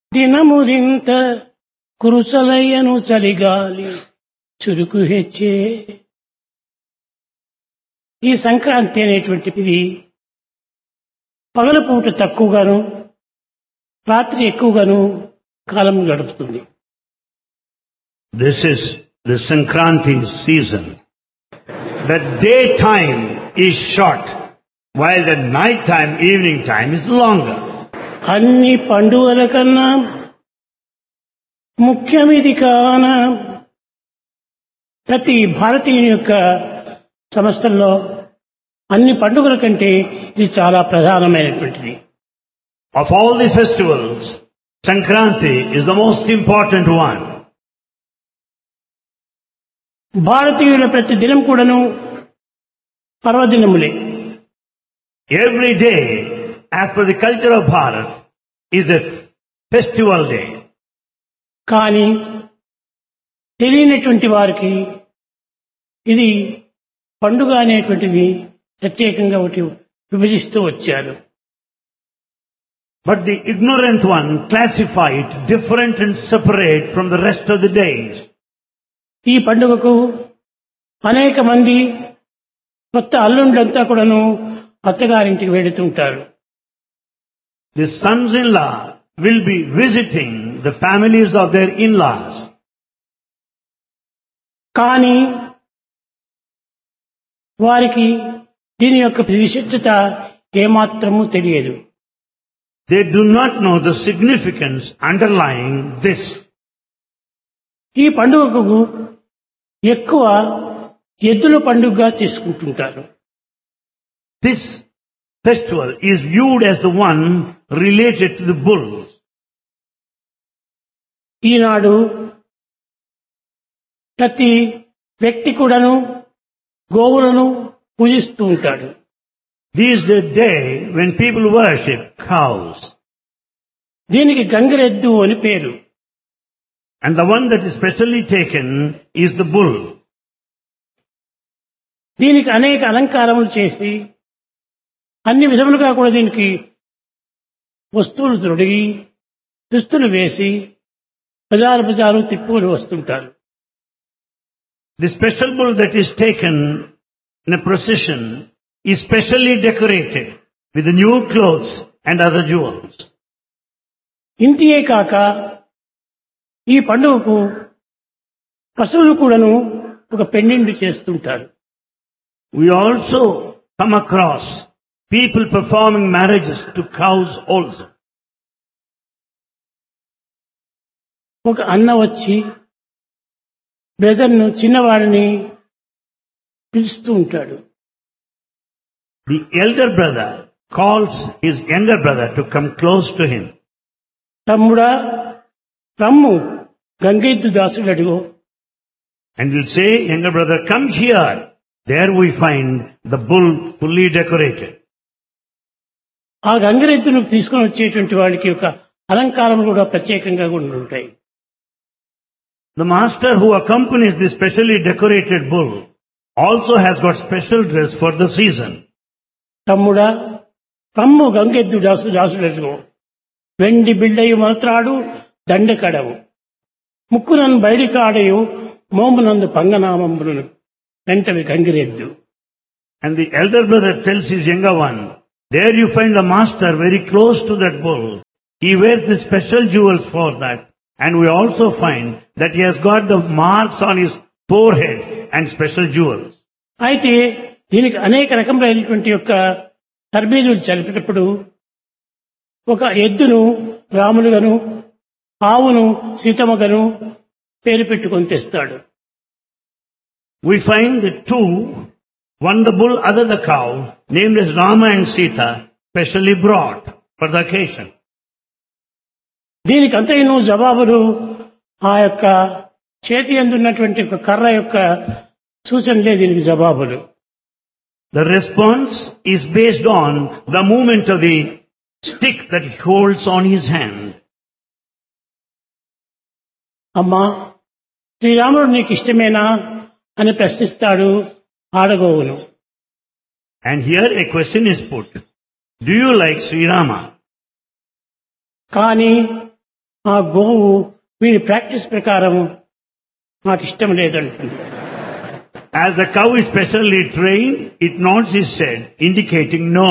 దినమురింత కురుసలయ్యను చలిగాలి చురుకు హెచ్చే. ఈ సంక్రాంతి అనేటువంటిది పగలపూట తక్కువగాను రాత్రి ఎక్కువగాను కాలం గడుపుతుంది. This is the Sankranti season. The daytime is short, while the night time, evening time is longer. అన్ని పండుగల కన్నా ముఖ్యమిది కాన ప్రతి భారతీయుని యొక్క సంస్థల్లో అన్ని పండుగల కంటే ఇది చాలా ప్రధానమైనటువంటిది. Of all the festivals, Sankranti is the most important one. భారతీయుల ప్రతి దినం కూడాను పర్వదినములే. Every day, as per the culture of Bharat, is a festival day. కానీ తెలియనటువంటి వారికి ఇది పండుగ అనేటువంటిది ప్రత్యేకంగా ఒకటి విభజిస్తూ వచ్చారు. But the ignorant one classify it different and separate from the rest of the days. ఈ పండుగకు అనేక మంది కొత్త అల్లుండ్లంతా కూడాను అత్తగారింటికి వెళుతుంటారు. The sons-in-law will be visiting the families of their in-laws. కానీ వారికి దీని యొక్క విశిష్టత ఏమాత్రము తెలియదు. They do not know the significance underlying this. ఈ పండుగకు ఎక్కువ ఎద్దుల పండుగగా తీసుకుంటుంటారు. This festival is viewed as the one related to the bulls. ఈనాడు ప్రతి వ్యక్తి కూడాను గోవులను పూజిస్తూ ఉంటాడు. This is the day when people worship cows. దీనికి గంగిరెద్దు అని పేరు. And the one that is specially taken is the bull. దీనికి అనేక అలంకారములు చేసి అన్ని విధములుగా కూడా దీనికి వస్తువులు తొడిగి దుస్తులు వేసి బజారు తిప్పుకొని వస్తుంటారు. The special bull that is taken in a procession is specially decorated with the new clothes and other jewels. ఇంతియే కాక ఈ పండుగకు పశువులు కూడాను ఒక పెండింటి చేస్తుంటారు. We also come across people performing marriages to cows also. ఒక అన్న వచ్చి బ్రదర్ను చిన్నవాడిని పిలుస్తూ ఉంటాడు. The elder brother calls his younger brother to come close to him. తమ్ముడా రమ్ము గంగెద్దు దాసుడు అడుగు. And will say, younger brother, come here. There we find the bull fully decorated. ఆ గంగిరెద్దును తీసుకొని వచ్చేటువంటి వాడికి ఒక అలంకారం కూడా ప్రత్యేకంగా కూడా ఉంటాయి. The master who accompanies this specially decorated bull also has got special dress for the season. తమ్ముడా రమ్ము గంగెద్దు దాసుడు వెండి బిళ్ళయు మలత్రాడు దండెకడవు ముక్కునన్ను బయడి కాడయు మోమునందు పంగనామంబులను వెంటవి గంగిరెద్దు. And the elder brother tells his younger one, there you find the master very close to that bull. He wears the special jewels for that. And we also find that he has got the marks on his forehead and special jewels. అయితే దీనికి అనేక రకములైనటువంటి యొక్క తర్బీదులు జరిపేటప్పుడు ఒక ఎద్దును రాములుగాను ఆవును సీతమ్మగాను పేరు పెట్టుకొని తెస్తాడు. We find the two, one the bull, other the cow, named as Rama and Sita, specially brought for the occasion. దీనికి అంతైన జవాబులు ఆ యొక్క చేతి అందున్నటువంటి ఒక కర్ర యొక్క సూచనలే దీనికి జవాబులు. The response is based on the movement of the stick that he holds on his hand. అమ్మా శ్రీరాముడు నీకు ఇష్టమేనా అని ప్రశ్నిస్తాడు ఆడగోవును. And here a question is put. Do you like Sri Rama? కానీ ఆ గోవు వీరి ప్రాక్టీస్ ప్రకారం నాకు ఇష్టం లేదంటుంది. As the cow is specially trained, it nods its head, indicating no.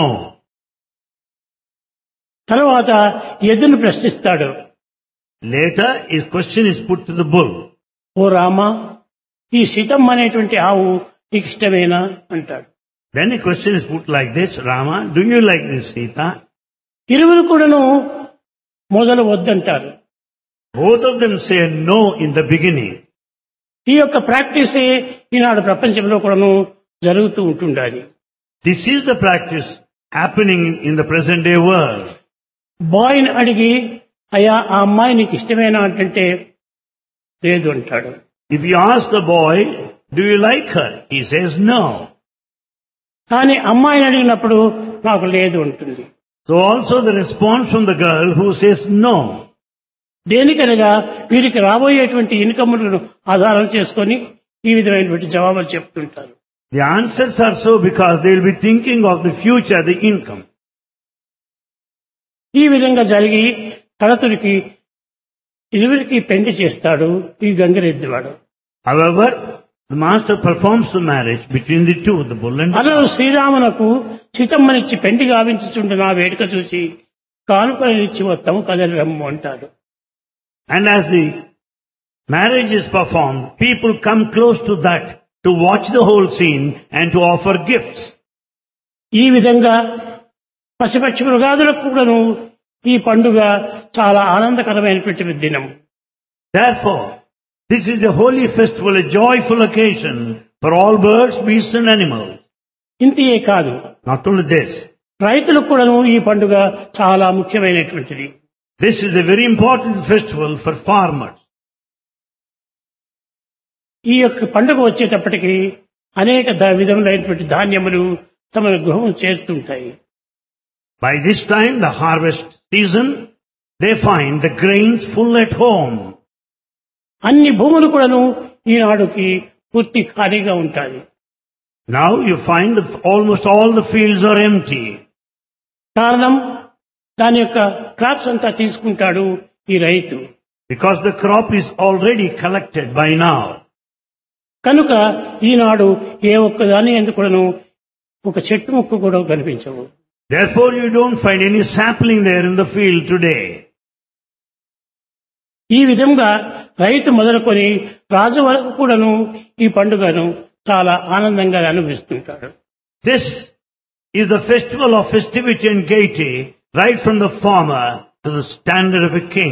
తర్వాత ఎద్దును ప్రశ్నిస్తాడు. Later, his question is put to the bull. ఓ రామా, ఈ సీతమ్మ అనేటువంటి ఆవు నీకు ఇష్టమేనా అంటాడు. Then the question is put like this, Rama, do you like this Sita? ఇరువురు కూడాను మొదలు వద్దంటారు. Both of them say no in the beginning. ఈ యొక్క ప్రాక్టీసే ఈనాడు ప్రపంచంలో కూడాను జరుగుతూ ఉంటుండాలి. This is the practice happening in the present day world. బాయ్ని అడిగి అయ్యా ఆ అమ్మాయి నీకు ఇష్టమేనా అంటే లేదు అంటాడు. If you ask the boy, do you like her? He says no. కానీ అమ్మాయిని అడిగినప్పుడు నాకు లేదు అంటుంది. So also the response from the girl who says no. దేనికనగా వీరికి రాబోయేటువంటి ఇన్కమ్లను ఆధారం చేసుకొని ఈ విధమైనటువంటి జవాబులు చెప్తుంటారు. The answers are so because they will be thinking of the future, the income. ఈ విధంగా జరిగి కడతుడికి ఇరువురికి పెండి చేస్తాడు ఈ గంగిరెద్దువాడు. However, the master performs the marriage between the two, the bull and the అలా cow. శ్రీరామునకు సీతమ్మనిచ్చి పెండి గావించుచుండే నా వేడుక చూసి కానుకనిచ్చి వస్తాము కదలి రమ్ము అంటాడు. And as the marriage is performed, people come close to that to watch the whole scene and to offer gifts. ఈ విధంగా పశుపక్షి మృగాదులకు కూడాను ఈ పండుగ చాలా ఆనందకరమైనటువంటి దినం. Therefore, this is a holy festival, a joyful occasion for all birds, beasts and animals. ఇంతియే కాదు, Not only this, రైతులకు కూడాను ఈ పండుగ చాలా ముఖ్యమైనటువంటిది. this is a very important festival for farmers. ఈ యొక్క పండుగ వచ్చేటప్పటికి అనేక విధములైనటువంటి ధాన్యములు తమ గృహం చేరుతుంటాయి. By this time, the harvest season, they find the grains full at home. అన్ని భూములు కూడాను ఈనాడుకి పూర్తి ఖాళీగా ఉంటాయి. Now you find that almost all the fields are empty. కారణం దాని యొక్క క్రాప్స్ అంతా తీసుకుంటాడు ఈ రైతు. Because the crop is already collected by now. కనుక ఈనాడు ఏ ఒక్కదాని ఎందుకు కూడాను ఒక చెట్టు ముక్క కూడా కనిపించవు. Therefore you don't find any sapling there in the field today. ఈ విధంగా రైతు మొదలుకొని రాజు వరకు కూడాను ఈ పండుగను చాలా ఆనందంగా అనుభవిస్తుంటాడు. This is the festival of festivity and gaiety, right from the farmer to the standard of a king.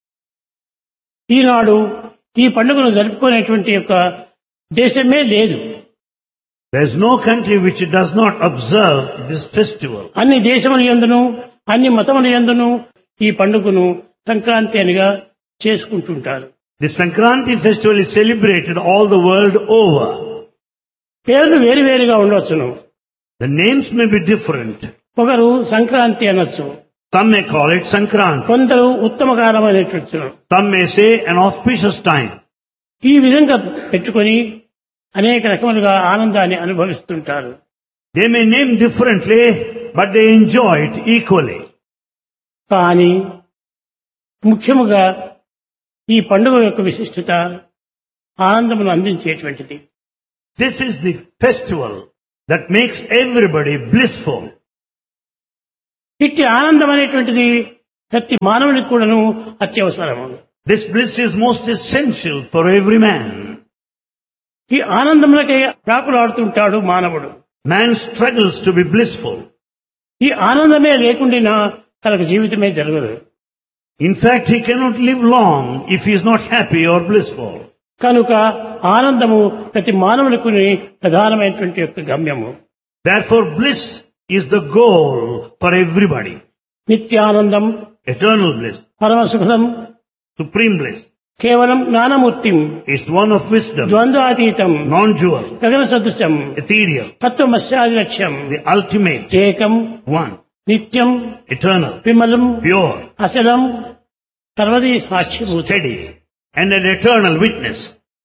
ఈనాడు ఈ పండుగను జరుపుకునేటువంటి యొక్క దేశమే లేదు. There is no country which does not observe this festival. అన్ని దేశముల యందును అన్ని మతముల యందును ఈ పండుగను Sankranti అనిగా చేసుకుంటుంటారు. The Sankranti festival is celebrated all the world over. పేర్లు వేరువేరుగా ఉండవచ్చును. The names may be different. ఒకరు సంక్రాంతి అనొచ్చు, Some may call it Sankranti. కొందరు ఉత్తమకాలమైనటువంటి. Some may say an auspicious time. ఈ విధంగా పెట్టుకొని అనేక రకములుగా ఆనందాన్ని అనుభవిస్తుంటారు. They may name differently, but they enjoy it equally. కానీ ముఖ్యముగా ఈ పండుగ యొక్క విశిష్టత ఆనందమును అందించేటువంటిది. This is the festival that makes everybody blissful. ఇట్టి ఆనందం అనేటువంటిది ప్రతి మానవునికి కూడాను అత్యవసరము. This bliss is most essential for every man. ఈ ఆనందములకై ప్రాకులాడుతుంటాడు మానవుడు. Man struggles to be blissful. ఈ ఆనందమే లేకుండా తనకు జీవితమే జరగదు. In fact, he cannot live long if he is not happy or blissful. కనుక ఆనందము ప్రతి మానవులకు ప్రధానమైనటువంటి యొక్క గమ్యము. Therefore, bliss is the goal for everybody. Nityanandam, Eternal bliss, పరమసుఖం, supreme bliss. కేవలం జ్ఞానమూర్తిం, It's one of wisdom, ద్వంద్వాతీతం, non-dual, గగన సదృశం, ethereal, తత్వమస్యాది లక్ష్యం, the ultimate, ఏకం, one, నిత్యం, eternal, విమలం, pure, అచలం, సర్వదీ సాక్షిభూతం. steady, and an eternal witness.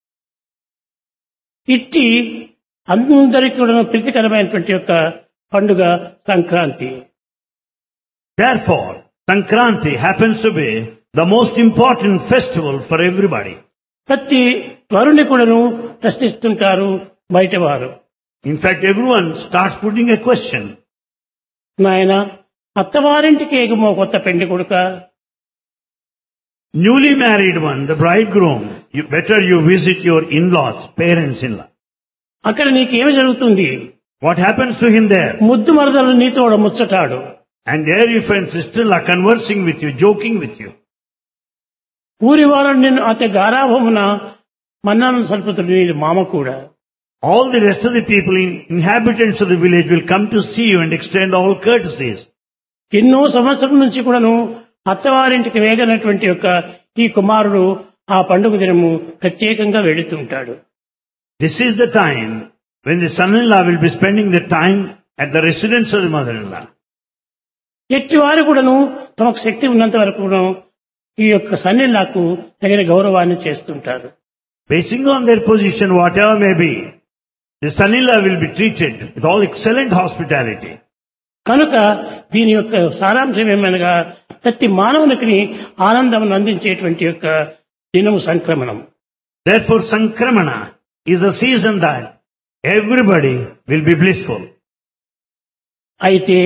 ఇట్టి అందరికీ కూడా ప్రీతికరమైనటువంటి యొక్క పండుగ Sankranti. Therefore, Sankranti happens to be the most important festival for everybody. ప్రతి వరుని కూడాను ప్రశ్నిస్తుంటారు బయటవారు. In fact, everyone starts putting a question. నాయన అత్తవారింటికి ఏగమో కొత్త పెండి కొడుక, Newly married one, the bridegroom, you visit your in-laws, parents-in-law. అక్కడ నీకేమి జరుగుతుంది? What happens to him there? ముద్దు మరదలు నీతో ముచ్చటాడు. And there your friend sister-in-law conversing with you, joking with you. ఊరి వారు నిన్ను అతి గారాభమున మన్నాను సల్పుతుడు నీ మామ కూడా. All the rest of the people, inhabitants of the village, will come to see you and extend all courtesies. ఎన్నో సంవత్సరం నుంచి కూడాను అత్తవారింటికి వేగనటువంటి యొక్క ఈ కుమారుడు ఆ పండుగ దినము ప్రత్యేకంగా వెళుతుంటాడు. This is the time when the son-in-law will be spending the time at the residence of the mother-in-law. ఎట్టి వారు కూడాను తమకు శక్తి ఉన్నంత వరకు ఈ యొక్క సన్నిలాకు తగిన గౌరవాన్ని చేస్తుంటారు. Basing on their position, whatever may be, the son-in-law will be treated with all excellent hospitality. కనుక దీని యొక్క సారాంశం ఏమనగా ప్రతి మానవునికి ఆనందం అందించేటువంటి యొక్క దినము సంక్రమణం. Therefore, Sankramana is a season that everybody will be blissful. అయితే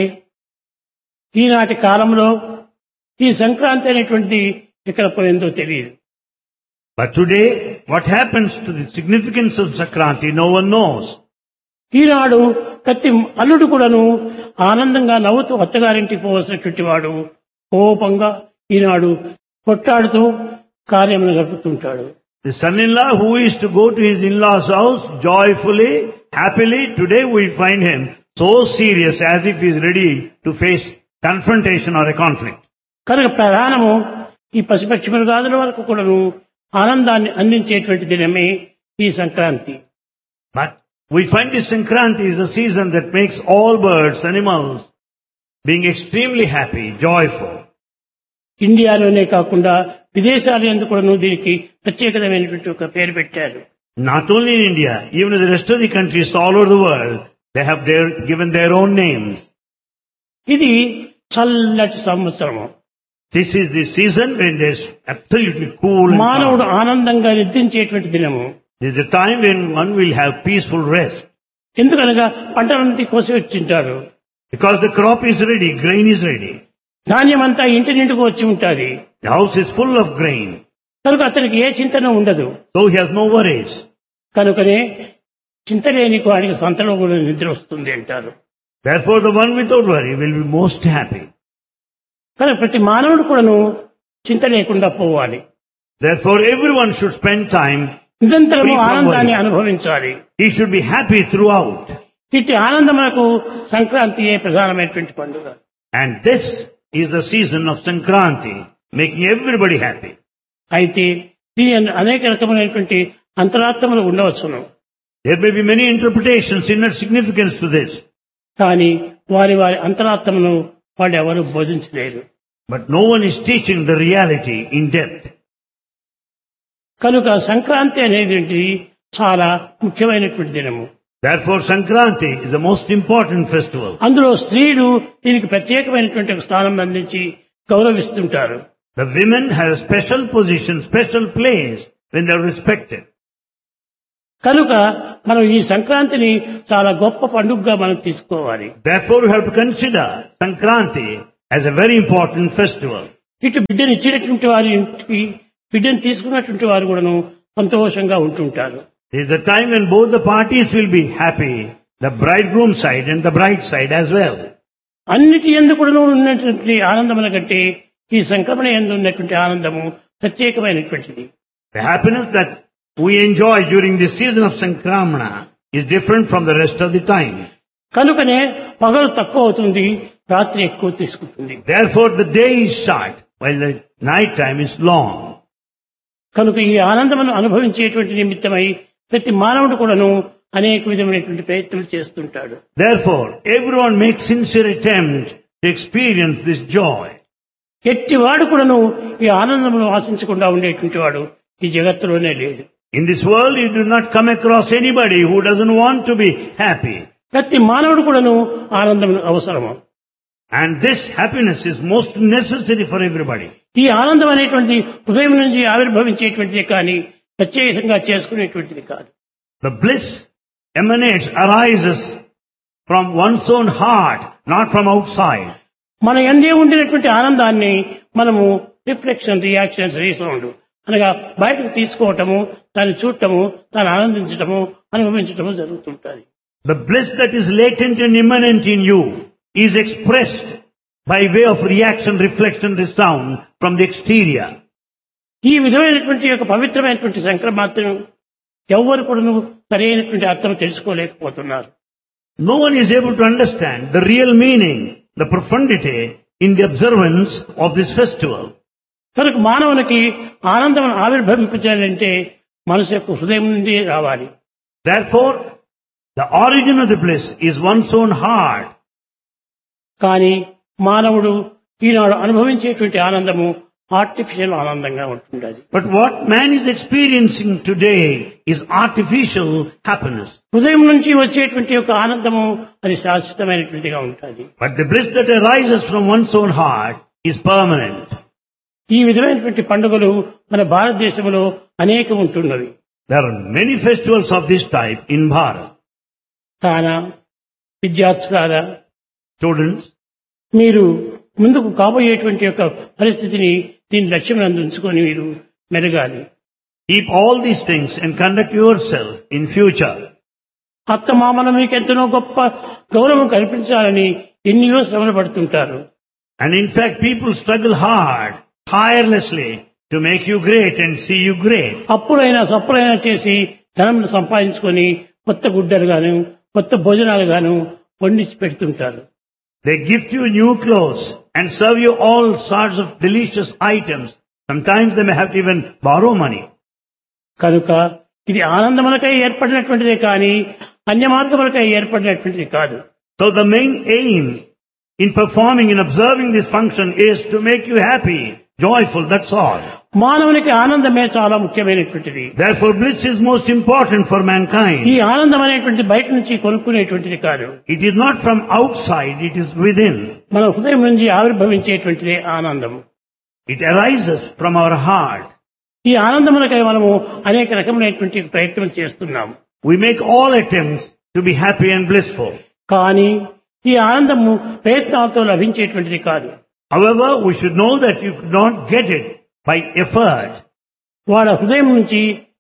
ఈనాటి కాలంలో ఈ సంక్రాంతి అనేటువంటిది ఎక్కడ పోయిందో తెలియదు. But today, what happens to the significance of Sankranti, no one knows. ఈనాడు ప్రతి అల్లుడు కూడాను ఆనందంగా నవ్వుతూ అత్తగారింటికి పోవలసినటువంటి వాడు కోపంగా ఈనాడు కొట్టాడుతూ కార్యమును జరుపుతుంటాడు. The son-in-law who is to go to his in-law's house joyfully, happily, today we find him so serious as if he is ready to face confrontation or a conflict. కనుక ప్రధానము ఈ పశుపక్షి మృగాదుల వరకు కూడాను ఆనందాన్ని అందించేటువంటి దినమే ఈ Sankranti. But we find this Sankranti is a season that makes all birds, animals, being extremely happy, joyful. ఇండియాలోనే కాకుండా విదేశాల యందు కూడాను దీనికి ప్రత్యేకమైనటువంటి ఒక పేరు పెట్టారు. Not only in India, even in the rest of the countries all over the world, they have given their own names. ఇది చల్లటి సంవత్సరము. This is the season when there's absolutely cool and మానవుడు calm. ఆనందంగా నిద్రించేటువంటి దినము. This is the time when one will have peaceful rest. ఎందుకనగా పంటలంతా కోసి వచ్చింటారు. Because the crop is ready, grain is ready. ధాన్యం అంతా ఇంటి నిండుకు వచ్చి ఉంటుంది. The house is full of grain. కనుక అతనికి ఏ చింతన ఉండదు. So he has no worries. కనుకనే చింత లేని వాడికి సంతలో కూడా నిద్ర వస్తుంది అంటారు. Therefore the one without worry will be most happy. కనుక ప్రతి మానవుడు కూడాను చింత లేకుండా పోవాలి. Therefore everyone should spend time నిరంతరము free from ఆనందాన్ని worry. అనుభవించాలి. He should be happy throughout. ఇట్టి ఆనందములకు సంక్రాంతియే ప్రధానమైనటువంటి పండుగ. And this is the season of Sankranti, making everybody happy. అయితే దీని అనేక రకమైనటువంటి అంతరార్థములు ఉండవచ్చును. There may be many interpretations, inner significance to this. కానీ వారి వారి అంతరార్థమును వాళ్ళు ఎవరు బోధించలేరు. But no one is teaching the reality in depth. కనుక సంక్రాంతి అనేది చాలా ముఖ్యమైనటువంటి దినము. Therefore Sankranti is the most important festival. అందులో స్త్రీలు దీనికి ప్రత్యేకమైనటువంటి ఒక స్థానం అందించి గౌరవిస్తుంటారు. The women have a special position, special place when they are respected. కనుక మనం ఈ సంక్రాంతిని చాలా గొప్ప పండుగగా మనం తీసుకోవాలి. Therefore we have to consider Sankranti as a very important festival. ఇటు బిడ్డను ఇచ్చినటువంటి వారి ఇంటికి బిడ్డను తీసుకున్నటువంటి వారు కూడాను సంతోషంగా ఉంటుంటారు. It is the time when both the parties will be happy, the bridegroom side and the bride side as well. అన్నిటి యందు కూడాను ఉన్నటువంటి ఆనందముల కంటే ఈ సంక్రమణ యందు ఉన్నటువంటి ఆనందము ప్రత్యేకమైనటువంటిది. The happiness that we enjoy during this season of Sankramana is different from the rest of the time. కనుకనే పగలు తక్కువ అవుతుంది, రాత్రి ఎక్కువ తీసుకుంటుంది. Therefore the day is short while the night time is long. కనుక ఈ ఆనందమును అనుభవించేటువంటి నిమిత్తమై ప్రతి మానవుడు కూడాను అనేక విధమైనటువంటి ప్రయత్నాలు చేస్తుంటాడు. Therefore everyone makes sincere attempt to experience this joy. ఎట్టి వాడు కూడాను ఈ ఆనందమును ఆశించకుండా ఉండేటువంటి వాడు ఈ జగత్తులోనే లేడు. In this world you do not come across anybody who doesn't want to be happy. ప్రతి మానవుడు కూడాను ఆనందం అవసరము. And this happiness is most necessary for everybody. ఈ ఆనందం అనేటువంటిది హృదయం నుంచి ఆవిర్భవించేటువంటిది కానీ ప్రత్యేకంగా చేసుకునేటువంటిది కాదు. The bliss emanates, arises from one's own heart, not from outside. మన యందే ఉండినటువంటి ఆనందాన్ని మనము రిఫ్లెక్షన్, రియాక్షన్స్, రీసౌండ్ అనగా బయటకు తీసుకోవటము, దాన్ని చూడటము, దాన్ని ఆనందించటము, అనుభవించటము జరుగుతుంటుంది. The bliss that is latent and immanent in you is expressed by way of reaction, reflection, resound from the exterior. ఈ విధమైనటువంటి యొక్క పవిత్రమైనటువంటి సంక్రమాత్రం ఎవ్వరు కూడా సరైనటువంటి అర్థం తెలుసుకోలేకపోతున్నారు. No one is able to understand the real meaning, the profundity in the observance of this festival. కనుక మానవునికి ఆనందం ఆవిర్భవించాలంటే మనసు యొక్క హృదయం నుండి రావాలి. Therefore, the origin of the bliss is one's own heart. కానీ మానవుడు ఈనాడు అనుభవించేటువంటి ఆనందము ఆర్టిఫిషియల్ ఆనందంగా ఉంటుండది. But what man is experiencing today is artificial happiness. హృదయం నుంచి వచ్చేటువంటి యొక్క ఆనందము అది శాశ్వతమైనటువంటిగా ఉంటుంది. But the bliss that arises from one's own heart is permanent. ఈ విధమైనటువంటి పండుగలు మన భారతదేశంలో అనేకం ఉంటున్నవి. There are many festivals of this type in Bharat. కానా విద్యార్థులారా, Students, మీరు ముందుకు కాబోయేటువంటి యొక్క పరిస్థితిని దీని లక్ష్యం ఉంచుకొని మీరు మెరగాలి. keep all these things and conduct yourself in future. అత్తమామల మీకు ఎంతనో గొప్ప గౌరవం కల్పించాలని ఎన్నో శ్రమలు పడుతుంటారు. And in fact, people struggle hard, tirelessly to make you great and see you great. అప్పుడైనా సప్పుడైనా చేసి ధనం సంపాదించుకొని కొత్త గుడ్డలు గాను కొత్త భోజనాలు గాను వండించి పెడుతుంటారు. They gift you new clothes and serve you all sorts of delicious items. Sometimes they may have to even borrow money. కనుక ఇది ఆనందములకై ఏర్పడినటువంటిదే కానీ అన్య మార్గములకై ఏర్పడినటువంటిది కాదు. So the main aim in performing and observing this function is to make you happy, joyful, that's all. మానవునికి ఆనందమే చాలా ముఖ్యమైనటువంటిది. Therefore bliss is most important for ఈ mankind. ఆనందం అనేటువంటి బయట నుంచి కొనుక్కునేటువంటిది కాదు. It is not from outside, it is within. మన హృదయం నుంచి ఆవిర్భవించేటువంటిదే ఆనందం. It arises from our heart. ఈ ఆనందములకై మనము అనేక రకమైనటువంటి ప్రయత్నం చేస్తున్నాము. We make all attempts to be happy and blissful. కానీ ఈ ఆనందము ప్రయత్నాలతో లభించేటువంటిది కాదు. However, we should know that you could not get it by effort. వాళ్ళ హృదయం నుంచి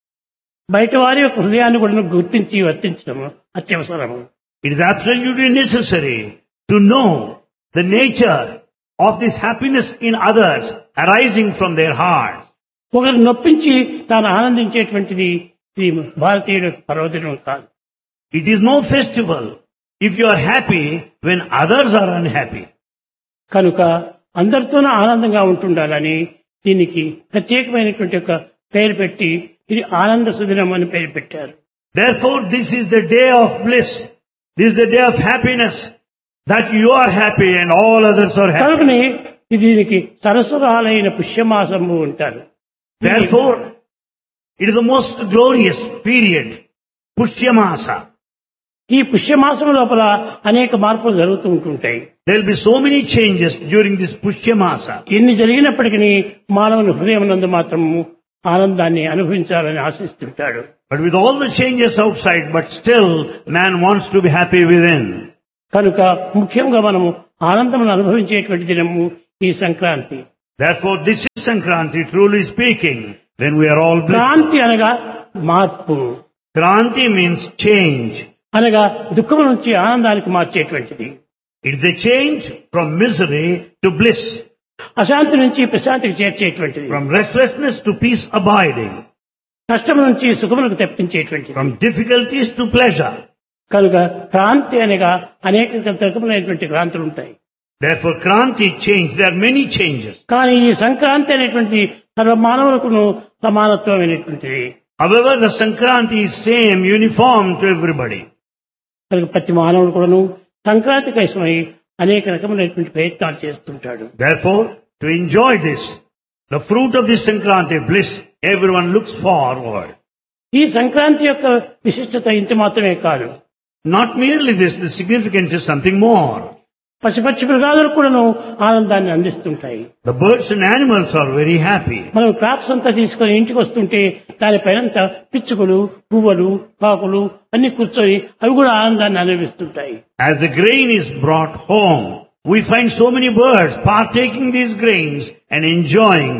బయట వారి యొక్క హృదయాన్ని కూడా గుర్తించి వర్తించడం అత్యవసరము. It is absolutely necessary to know the nature of this happiness in others arising from their hearts. ఒకరు నొప్పించి తాను ఆనందించేటువంటిది ఇది భారతీయుల పర్వదినం కాదు. It is no festival if you are happy when others are unhappy. కనుక అందరితోనూ ఆనందంగా ఉంటుండాలని దీనికి ప్రత్యేకమైనటువంటి ఒక పేరు పెట్టి ఇది ఆనంద సుదినం అని పేరు పెట్టారు. Therefore, this is the day of bliss. This is the day of happiness. That you are happy and all others are happy. కనుకనే దీనికి సరస్వరాలైన పుష్యమాసము అంటారు. Therefore, it is the most glorious period, Pushyamasa. ఈ పుష్యమాసం లోపల అనేక మార్పులు జరుగుతూ ఉంటుంటాయి. There will be so many changes during this Pushyamasa. ఎన్ని జరిగినప్పటికీ మానవుని హృదయం నందు మాత్రము ఆనందాన్ని అనుభవించాలని ఆశిస్తుంటాడు. But with all the changes outside, but still man wants to be happy within. కనుక ముఖ్యంగా మనము ఆనందమును అనుభవించేటువంటి దినము ఈ Sankranti. Therefore, this is Sankranti, truly speaking, when we are all blissful. Kranti అనగా మార్పు, Kranti means change. అనగా దుఃఖం నుంచి ఆనందానికి మార్చేటువంటిది. It is a change from misery to bliss, అశాంతి నుంచి ప్రశాంతికి చేర్చేటువంటిది. from restlessness to peace abiding, కష్టం నుంచి సుఖములకు తెప్పించేటువంటిది. from difficulties to pleasure. కనుక క్రాంతి అనగా అనేక రకములైనటువంటి క్రాంతులు ఉంటాయి. Therefore, Kranti change. There are many changes. కానీ ఈ సంక్రాంతి అనేటువంటి సర్వ మానవులకును సమానత్వమైనటువంటిది. However, the Sankranti is same, uniform to everybody. కనుక ప్రతి మానవుడు కూడాను సంక్రాంతి కోసమై అనేక రకములైనటువంటి ప్రయత్నాలు చేస్తుంటాడు. Therefore, to enjoy this, the fruit of this Sankranti bliss, everyone looks forward. ఈ సంక్రాంతి యొక్క విశిష్టత ఇంత మాత్రమే కాదు. Not merely this, the significance is something more. పశుపక్షి మృగాదులు కూడాను ఆనందాన్ని అందిస్తుంటాయి. The birds and animals are very happy. మనం క్రాప్స్ అంతా తీసుకొని ఇంటికి వస్తుంటే దానిపైనంత పిచ్చుకలు, పువ్వులు, కాకులు అన్ని కూర్చొని అవి కూడా ఆనందాన్ని అనుభవిస్తుంటాయి. As the grain is brought home, we find so many birds partaking these grains and enjoying.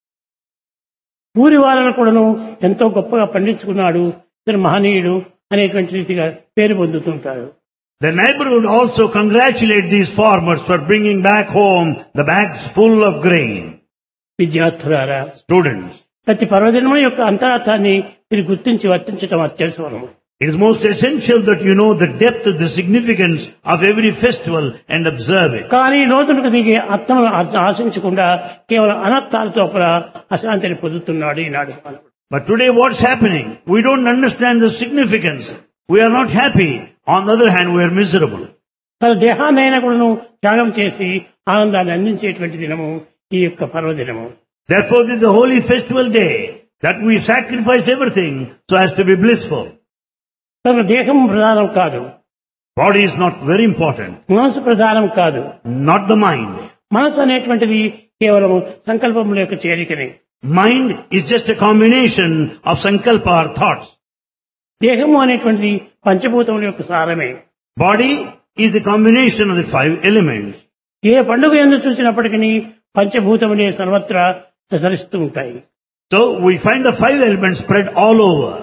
ఊరి వాళ్ళను కూడాను ఎంతో గొప్పగా పండించుకున్నాడు, ఇతను మహనీయుడు అనేటువంటి రీతిగా పేరు పొందుతుంటారు. The neighborhood also congratulate these farmers for bringing back home the bags full of grain. విద్యార్థులారా, Students, ప్రతి పర్వదినం యొక్క అంతరార్థాన్ని మీరు గుర్తించి వర్తించడం అత్యవసరం. it is most essential that you know the depth of the significance of every festival and observe it. కానీ లోతులకు దిగి అర్థం ఆశించకుండా కేవలం అనర్థాలతో అశాంతిని పొందుతున్నాడు ఈనాడు మానవుడు. But today what's happening? We don't understand the significance. We are not happy. On the other hand, we are miserable. తన దేహాన్నైనా కూడాను త్యాగం చేసి ఆనందాన్ని అందించేటువంటి దినము ఈ యొక్క పర్వదినము. Therefore, this is a holy festival day that we sacrifice everything so as to be blissful. తన దేహం ప్రధానం కాదు, Body is not very important, మనసు ప్రధానం కాదు. not the mind. మనసు అనేటువంటిది కేవలం సంకల్పముల యొక్క చేరికనే. Mind is just a combination of sankalpa or thoughts. దేహము అనేటువంటిది పంచభూతముల యొక్క సారమే. Body is the combination of the 5 elements. ఏ పండుగ ఎందుకు చూసినప్పటికీ పంచభూతములే సర్వత్రా ప్రసరిస్తూ ఉంటాయి. So we find the 5 elements spread all over.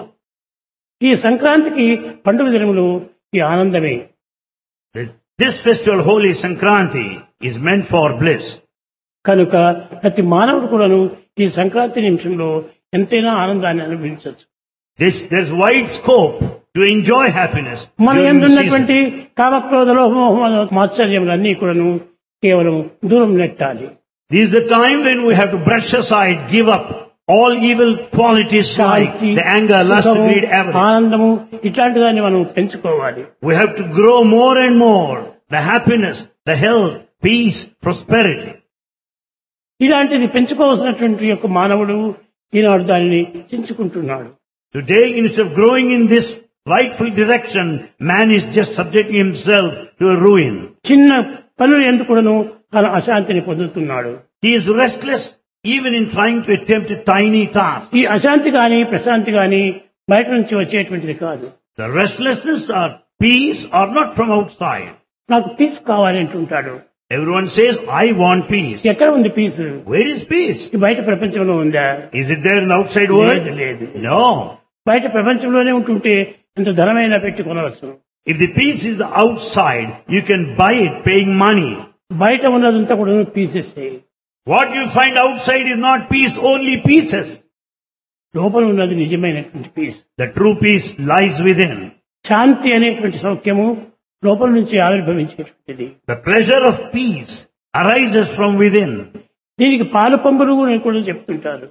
ఈ సంక్రాంతికి పండుగ దినములు ఈ ఆనందమే. This festival, Holy Sankranti, is meant for bliss. కనుక ప్రతి మానవుడు కూడాను ఈ సంక్రాంతి నిమిషంలో ఎంతైనా ఆనందాన్ని అనుభవించవచ్చు. There's wide scope to enjoy happiness. మన during the ఎందున్నటువంటి season. కామక్రోధ మాత్సర్యములన్నీ కూడాను కేవలం దూరం నెట్టాలి. This is the time when we have to brush aside, give up all evil qualities like Shanti, the anger, lust, సుఖము, greed, avarice. ఆనందము ఇట్లాంటి దాన్ని మనం పెంచుకోవాలి. We have to grow more and more the happiness, the health, peace, prosperity. ఇలాంటిది పెంచుకోవాల్సినటువంటి యొక్క మానవుడు ఈనాడు దానిని చించుకుంటున్నాడు. Today, instead of growing in this rightful direction, man is just subjecting himself to a ruin. చిన్న పనులు ఎందుకును తన అశాంతిని పొందుతున్నాడు. He is restless even in trying to attempt a tiny task. ఈ అశాంతి గాని ప్రశాంతి గాని బయట నుంచి వచ్చేటువంటిది కాదు. The restlessness or peace are not from outside. నాకు పీస్ కావాలి అంటుంటాడు. Everyone says, I want peace. ఎక్కడ ఉంది పీస్? Where is peace? ఈ బయట ప్రపంచంలో ఉందా? Is it there in the outside world? లేదు. No. బయట ప్రపంచంలోనే ఉంటుంటే ఎంత ధనమైనా పెట్టి కొనవచ్చు. If the peace is outside, you can buy it paying money. బయట ఉన్నదంతా కూడా pieces. What you find outside is not peace, only pieces. లోపల ఉన్నది నిజమైనటువంటి piece. The true peace lies within. శాంతి అనేటువంటి సౌఖ్యము లోపల నుంచి ఆవిర్భవించేటువంటిది. The pleasure of peace arises from within. దీనికి పాల పొంగులు కూడా చెప్తుంటారు.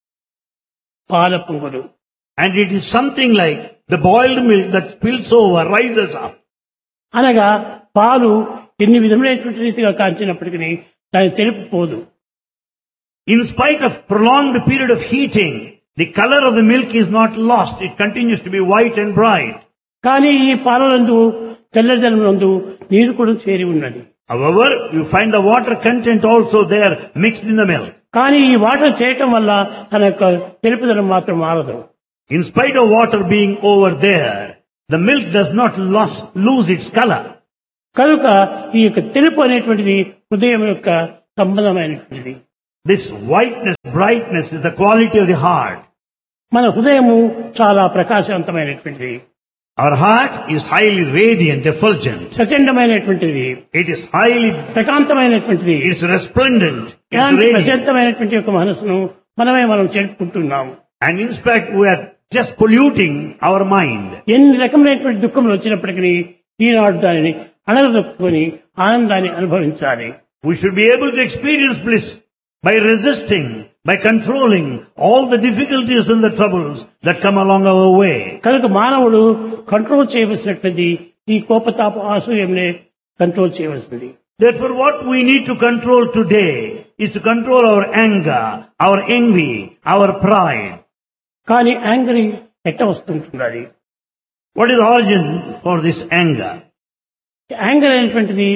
పాల పొంగులు. And it is something like the boiled milk that spills over, rises up. అనగా పాలు ఎన్ని విధములైనటువంటి రీతిగా కాంచినప్పటికీ దాని తెలుపు పోదు. In spite of prolonged period of heating, the color of the milk is not lost. It continues to be white and bright. కానీ ఈ పాలనందు తెల్లదనందు నీరు కూడా చేరి ఉన్నది. However, you find the water content also there mixed in the milk. కానీ ఈ water చేయటం వల్ల తన యొక్క తెలుపుదనం మాత్రం మారదు. In spite of water being over there, the milk does not lose its color. కనుక ఈ యొక్క తెలుపు అనేటువంటిది హృదయం యొక్క సంబంధమైనటువంటిది. This whiteness, brightness is the quality of the heart. మన హృదయము చాలా ప్రకాశవంతమైనటువంటిది. Our heart is highly radiant, effulgent. ప్రచండమైనటువంటిది. It is highly, ప్రకాంతమైనటువంటిది. it is resplendent, it is ఇలాంటి radiant. ప్రశాంతమైనటువంటి యొక్క మనసును మనం చెప్పుకుంటున్నాము. And in fact, we are just polluting our mind. ఎన్ని రకమైనటువంటి దుఃఖములు వచ్చినప్పటికీ ఈనాడు దానిని అణగదొక్కుని ఆనందాన్ని అనుభవించాలి. We should be able to experience bliss by resisting, by controlling all the difficulties and the troubles that come along our way. కనుక మానవుడు control చేయవలసినటువంటి ఈ కోపతాప ఆసూయంనే కంట్రోల్ చేయవలసింది. Therefore, what we need to control today is to control our anger, our envy, our pride. కానీ యాంగరీ ఎట్ట వస్తుంటున్నది? What is the origin for this anger? Anger అనేటువంటిది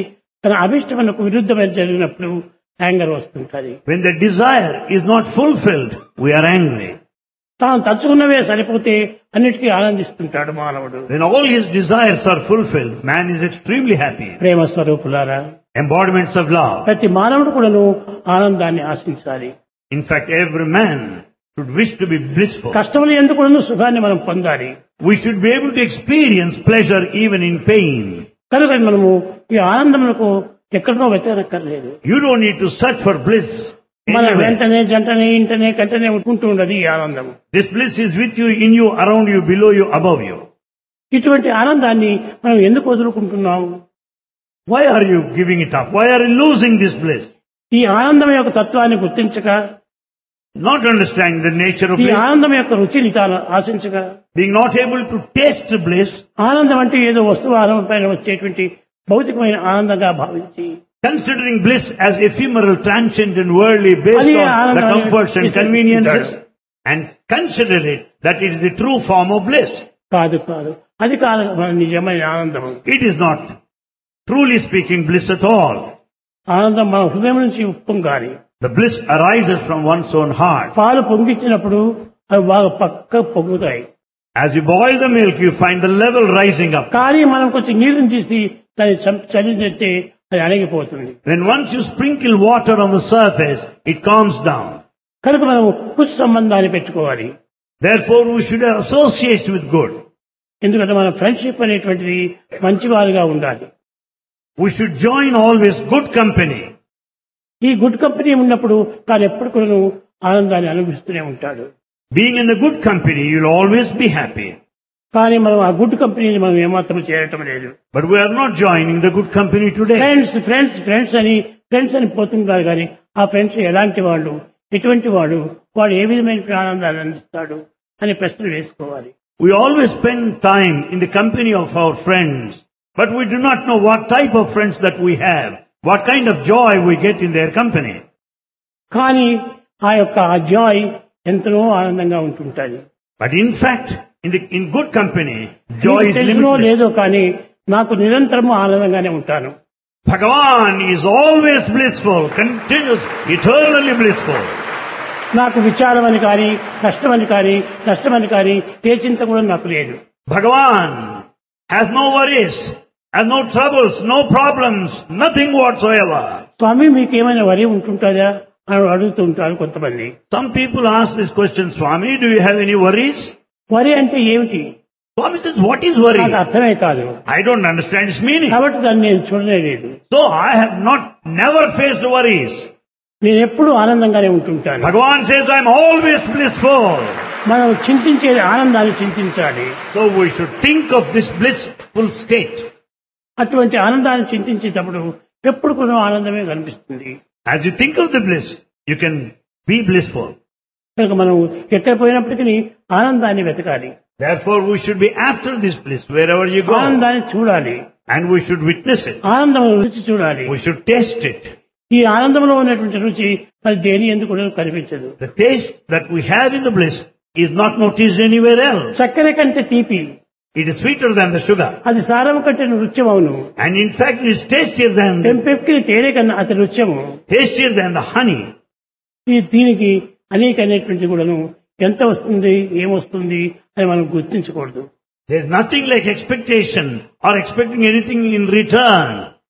తన అభిష్టమునకు విరుద్ధమైన జరిగినప్పుడు యాంగర్ వస్తుంటది. When the desire is not fulfilled, we are angry. తాను తలుచుకున్నవే సరిపోతే అన్నిటికీ ఆనందిస్తుంటాడు మానవుడు. When all his desires are fulfilled, man is extremely happy. ప్రేమ స్వరూపులారా, Embodiments of love. ప్రతి మానవుడు కూడాను ఆనందాన్ని ఆశించాలి. In fact, every man should wish to be blissful. కష్టములు ఎందుకు కూడాను సుఖాన్ని మనం పొందాలి. We should be able to experience pleasure even in pain. కనుక మనము ఈ ఆనందములకు ఎక్కడనో వెతకక్కర్లేదు. You don't need to search for bliss. మన anywhere. వెంటనే జంటనే ఇంటనే కంటనే ఉంటూ ఉండదు ఈ ఆనందం. This bliss is with you, in you, around you, below you, above you. ఇటువంటి ఆనందాన్ని మనం ఎందుకు వదులుకుంటున్నాము? Why are you giving it up? Why are you losing this bliss? ఈ ఆనందం యొక్క తత్వాన్ని గుర్తించక, Not understanding the nature of ఈ bliss, ఆనందం యొక్క రుచిని తాను ఆశించక, being not able to taste bliss, ఆనందం అంటే ఏదో వస్తువు ఆనందం పైన వచ్చేటువంటి భౌతికమైన ఆనందంగా భావించి, considering bliss as ephemeral, transient and worldly based అది on the ఆనందాన్ని comforts and విశ్వసిస్తాడు. conveniences, and consider it that it is the true form of bliss. కాదు కాదు, అది కాదు మన నిజమైన ఆనందం. It is not truly speaking bliss at all. ఆనందం మన హృదయం నుంచి ఉప్పొంగాలి. The bliss arises from one's own heart. పాలు పొంగిచ్చినప్పుడు అవి బాగా పక్క పొంగుతాయి. As you boil the milk, you find the level rising up. కానీ మనం కొంచెం నీరుని తీసి దాన్ని చల్లించేస్తే అది అణగిపోతుంది. When once you sprinkle water on the surface, it calms down. కనుక మనం కుశ సంబంధాన్ని పెట్టుకోవాలి. Therefore, we should associate with good. ఎందుకంటే మన ఫ్రెండ్షిప్ అనేటువంటిది మంచివారుగా ఉండాలి. We should join always good company. ఈ గుడ్ కంపెనీ ఉన్నప్పుడు తాను ఎప్పుడు కూడా ఆనందాన్ని అనుభవిస్తూనే ఉంటాడు. Being in the good company, you'll always be happy. కానీ మనం ఆ గుడ్ కంపెనీని మనం ఏమాత్రం చేరటం లేదు. But we are not joining the good company today. Friends అని పోతుంటారు. కానీ ఆ ఫ్రెండ్స్ ఎలాంటి వాళ్ళు, ఎటువంటి వాడు ఏ విధమైన ఆనందాన్ని అందిస్తాడు అని ప్రశ్నలు వేసుకోవాలి. We always spend time in the company of our friends, but we do not know what type of friends that we have, what kind of joy we get in their company. కానీ ఆ Joy ఎంతనో ఆనందంగా ఉంటుంటుంది. But in fact, in good company, joy is తెలుసునో limitless. లేదో కానీ నాకు నిరంతరము ఆనందంగానే ఉంటాను. Bhagavan is always blissful, continuous, eternally blissful. నాకు విచారమని కానీ, కష్టమని కానీ, నష్టమని కానీ ఏ చింత కూడా నాకు లేదు. Bhagavan has no worries, has no troubles, no problems, nothing whatsoever. స్వామి మీకేమైనా వరి ఉంటుంటుందా అని అడుగుతూ ఉంటారు కొంతమంది. Some people ask this question, Swami, do you have any worries? వరి అంటే ఏమిటి? Swami says, what is worry? నాకు అర్థమే కాదు. I don't understand its meaning. కాబట్టి దాన్ని నేను చూడలేదు. So I have never faced worries. నేను ఎప్పుడు ఆనందంగానే ఉంటుంటాను. Bhagavan says, I'm always blissful. మనం చింతించేది ఆనందాన్ని చింతించాలి. So we should think of this blissful state. అటువంటి ఆనందాన్ని చింతించేటప్పుడు ఎప్పుడు కూడా ఆనందమే కనిపిస్తుంది. As you think of the bliss, you can be blissful. కనుక మనం ఎక్కడ పోయినప్పటికీ ఆనందాన్ని వెతకాలి. Therefore we should be after this bliss wherever you go. ఆనందాన్ని చూడాలి. And we should witness it. ఆనందం రుచి చూడాలి. We should taste it. ఈ ఆనందంలో ఉన్నటువంటి రుచి మరి దేని ఎందుకు కూడా కనిపించదు. The taste that we have in the bliss is not noticed anywhere else. చక్కెర కంటే తీపి, It is sweeter than the sugar. అది సారం కంటే రుచ్యం అవును. And in fact it is tastier than తేనె కన్నా అతి రుచ్యము. the honey. దీనికి అనేకమైనటువంటి కూడాను ఎంత వస్తుంది, ఏమొస్తుంది అని మనం గుర్తించకూడదు. There is nothing like expectation or expecting anything in return.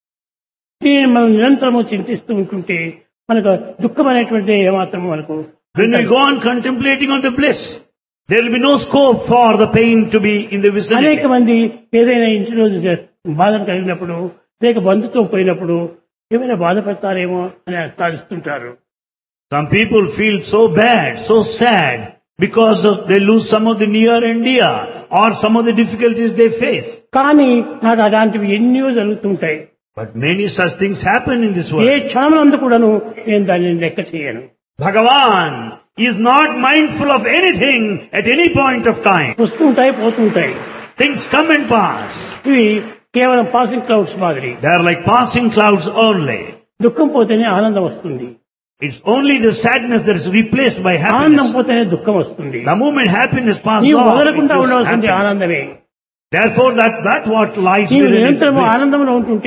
దీన్ని మనం నిరంతరము చింతిస్తూ ఉంటుంటే మనకు దుఃఖం అనేటువంటి ఏమాత్రము మనకు. When we go on contemplating on the bliss, there will be no scope for the pain to be in the vicinity. అనేక మంది ఏదైనా ఇంటిలో బాధలు కలిగినప్పుడు లేక బంధుత్వం పోయినప్పుడు ఏమైనా బాధపడతారేమో అని తలుస్తుంటారు. Some people feel so bad, so sad because they lose some of the near and dear or some of the difficulties they face. కానీ నాకు అలాంటివి ఎన్నో జరుగుతుంటాయి. But many such things happen in this A world. క్షణంలో కూడాను నేను దాన్ని లెక్క చేయను. Bhagavan is not mindful of anything at any point of time. వస్తుంటాయి, పోతుంటాయి. Things come and pass. ఇవి కేవలం పాసింగ్ క్లౌడ్స్ మాదిరి. They are like passing clouds only. దుఃఖం పోతేనే ఆనందం వస్తుంది. It's only the sadness that is replaced by ఆనందం happiness. పోతేనే దుఃఖం వస్తుంది. The moment happiness passes నీవు off, it వదలకుండా goes ఉండవలసింది happiness. ఆనందమే. Therefore that what lies నీవు within is నిరంతరం bliss. ఆనందంలో ఉంటుంటే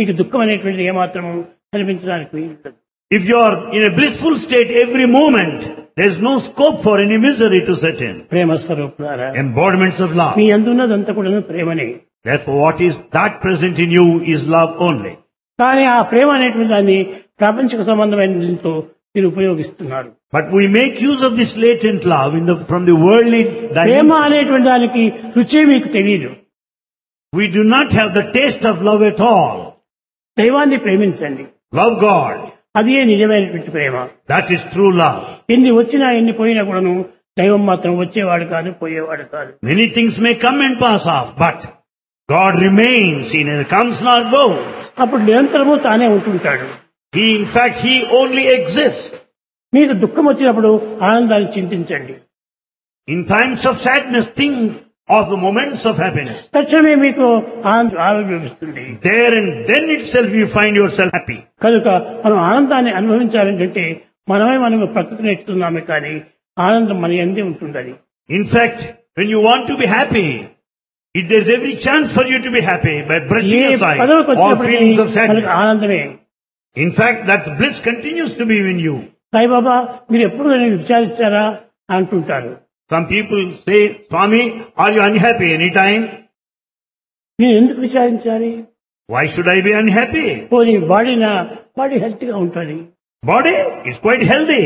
నీకు దుఃఖం అనేటువంటిది ఏమాత్రము కనిపించడానికి వీలుండదు. If you are in a blissful state every moment, there is no scope for any misery to set in. ప్రేమ స్వరూపులారా, Embodiments of love. మీ అందున్నదంతా కూడా ప్రేమనే. Therefore, what is that present in you is love only. కానీ ఆ ప్రేమ అనేటువంటి దాన్ని ప్రాపంచిక సంబంధమైన దీంతో మీరు ఉపయోగిస్తున్నారు. But we make use of this latent love from the worldly Prema dimension. అనేటువంటి దానికి రుచి మీకు తెలియదు. We do not have the taste of love at all. దైవాన్ని ప్రేమించండి, Love God. అదే నిజమైనటువంటి ప్రేమ. That is true love. ఎన్ని వచ్చినా ఎన్ని పోయినా కూడాను దైవం మాత్రం వచ్చేవాడు కాదు, పోయేవాడు కాదు. Many things may come and pass off, but God remains. He neither comes nor goes. అప్పుడు నిరంతరము తానే ఉంటుంటాడు. In fact, He only exists. మీకు దుఃఖం వచ్చినప్పుడు ఆనందాన్ని చింతించండి. In times of sadness, think of the moments of happiness. తక్షణమే మీకు ఆరోగ్యం ఇస్తుంది. There and then itself you find yourself happy. కనుక మనం ఆనందాన్ని అనుభవించాలంటే మనమే ప్రకృతి నేర్చుతున్నామే కానీ ఆనందం మన యందే ఉంటుందని. In fact, when you want to be happy, there's every chance for you to be happy by brushing A aside పదవికి all feelings of వచ్చినప్పటికీ మనకు sadness. ఆనందమే. In fact, that bliss continues to be in you. Saibaba మీరు ఎప్పుడు నన్ను విచారిస్తారా అంటుంటారు. Some people say, Swami, are you unhappy anytime? నేను ఎందుకు విచారించాలి? Why should I be unhappy? పోనీ బాడీ హెల్త్ గా ఉంటుంది. Body is quite healthy.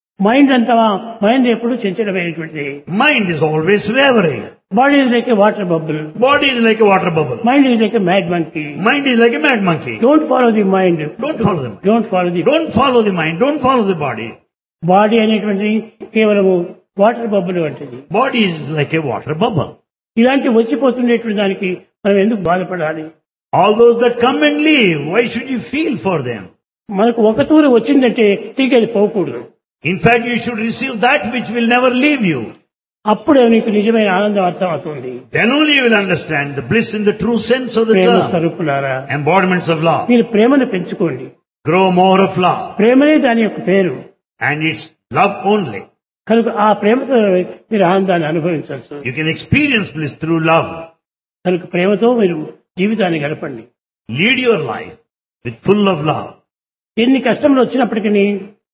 Mind ఎప్పుడు చంచలమైనటువంటిది. Mind is always wavering. Body is like A water bubble. Body is like a water bubble. Mind is like A mad monkey. Mind is like a mad monkey. Don't follow the mind. Don't follow the mind. Don't follow the Don't follow the mind. Don't follow the body. Body అనేటువంటిది కేవలము water bubble వంటిది. Body is like a water bubble. ఇలాంటి వచ్చిపోతుండేటువంటి దానికి మనం ఎందుకు బాధపడాలి? All those that come and leave, why should you feel for them? మనకు ఒక తూరు వచ్చిందంటే తిరిగి అది పోకూడదు. In fact, you should receive that which will never leave you. అప్పుడే నీకు నిజమైన ఆనందం అర్థం అవుతుంది. Then only you will understand the bliss in the true sense of the Prema term. స్వరూపులారా, Embodiments of love. మీరు ప్రేమను పెంచుకోండి. Grow more of love. ప్రేమనే దాని యొక్క పేరు. And it's love only. కనుక ఆ ప్రేమతో మీరు ఆనందాన్ని అనుభవించవచ్చు. You can experience bliss through love. కనుక ప్రేమతో మీరు జీవితాన్ని గడపండి. Lead your life with full of love. ఎన్ని కష్టములు వచ్చినప్పటికీ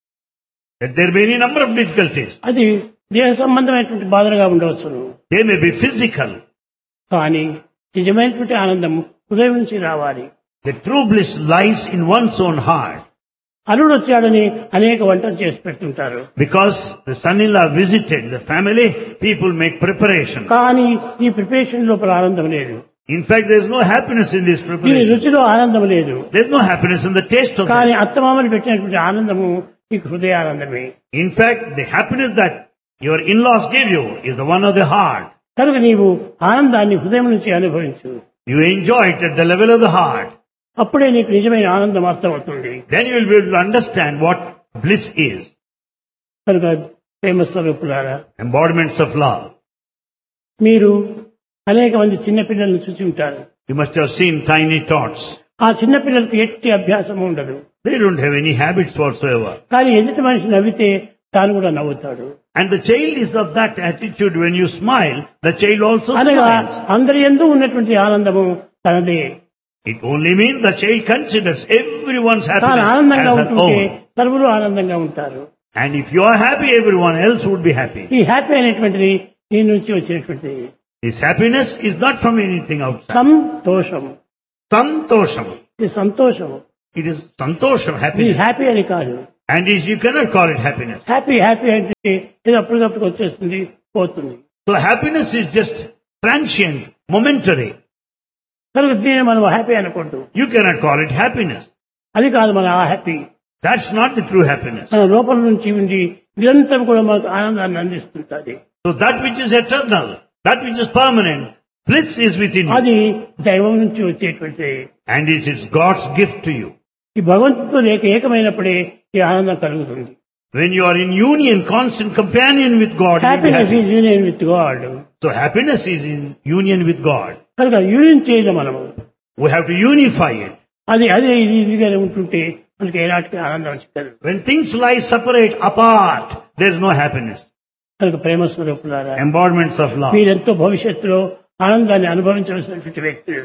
That there may be any number of difficulties. అది దేహ సంబంధమైనటువంటి బాధలుగా ఉండవచ్చును. They may be physical. కానీ నిజమైనటువంటి ఆనందం హృదయం నుంచి రావాలి. The true bliss lies in one's own heart. అల్లుడు వచ్చాడని అనేక వంటలు చేసి పెడుతుంటారు. Because the son-in-law visited the family, people make preparations. కానీ ఈ ప్రిపరేషన్ లోపల ఆనందం లేదు. In fact, there is no happiness in this దీని preparation. రుచిలో ఆనందం లేదు. There is no happiness in the taste of కానీ that. అత్తమామలు పెట్టినటువంటి ఆనందము నీకు హృదయానందమే. In fact, the happiness that your in-laws give you is the one of the heart. కనుక నీవు ఆనందాన్ని హృదయం నుంచి అనుభవించు. You enjoy it at the level of the heart. అప్పుడే నీకు నిజమైన ఆనందం అర్థమవుతుంది. Then you will be able to understand what bliss is. కనుక ప్రేమ స్వరూపులారా, Embodiments of love. మీరు అనేక మంది చిన్నపిల్లలను చూసి ఉంటారు. You must have seen tiny tots. ఆ చిన్నపిల్లలకు ఎట్టి అభ్యాసం ఉండదు. They don't have any habits whatsoever. కానీ ఎదుటి మనిషి నవ్వితే తాను కూడా నవ్వుతాడు. And the child is of that attitude. When you smile, the child also అనగా smiles. అందరి యందు ఉన్నటువంటి ఆనందము తనదే. It only means the child considers everyone's తాను happiness ఆనందంగా as her ఉంటుంటే own. సర్వులు ఆనందంగా ఉంటారు. And if you are happy, everyone else would be happy. ఈ హ్యాపీ అనేటువంటిది నీ నుంచి వచ్చినటువంటిది. This happiness is not from anything outside. సంతోషం. Santosham. ఇది సంతోషం. It is santosham, ఇది happiness. హ్యాపీ అని కాదు. And you cannot call it happiness. Happy అంటే ఇది అప్పటికప్పుడు వచ్చేస్తుంది, పోతుంది. So happiness is just transient, momentary. కనుక దీన్ని మనం హ్యాపీ అనకూడదు. You cannot call it happiness. అది కాదు మన ఆ happy. That's not the true happiness. మన లోపల నుంచి ఉండి నిరంతరం కూడా మనకు ఆనందాన్ని అందిస్తుంటుంది. So that which is eternal, that which is permanent, bliss is within you. అది దైవం నుంచి వచ్చేటువంటిది. And it's God's gift to you. ఈ భగవంతుడితో ఏకమైనప్పుడే ఈ ఆనందం కలుగుతుంది. When you are in union, constant companion with God, you'll be happiness happy. Is union with God. So happiness is in union with God. కనుక union చేయడం మనము. We have to unify it. అదే ఇదిగానే ఉంటుంటే మనకి ఏనాటికి ఆనందం చిక్కదు. When things lie separate, apart, there is no happiness. కనుక ప్రేమ స్వరూపులారా, Embodiments of love. మీరెంతో భవిష్యత్తులో ఆనందాన్ని అనుభవించవలసినటువంటి వ్యక్తులు.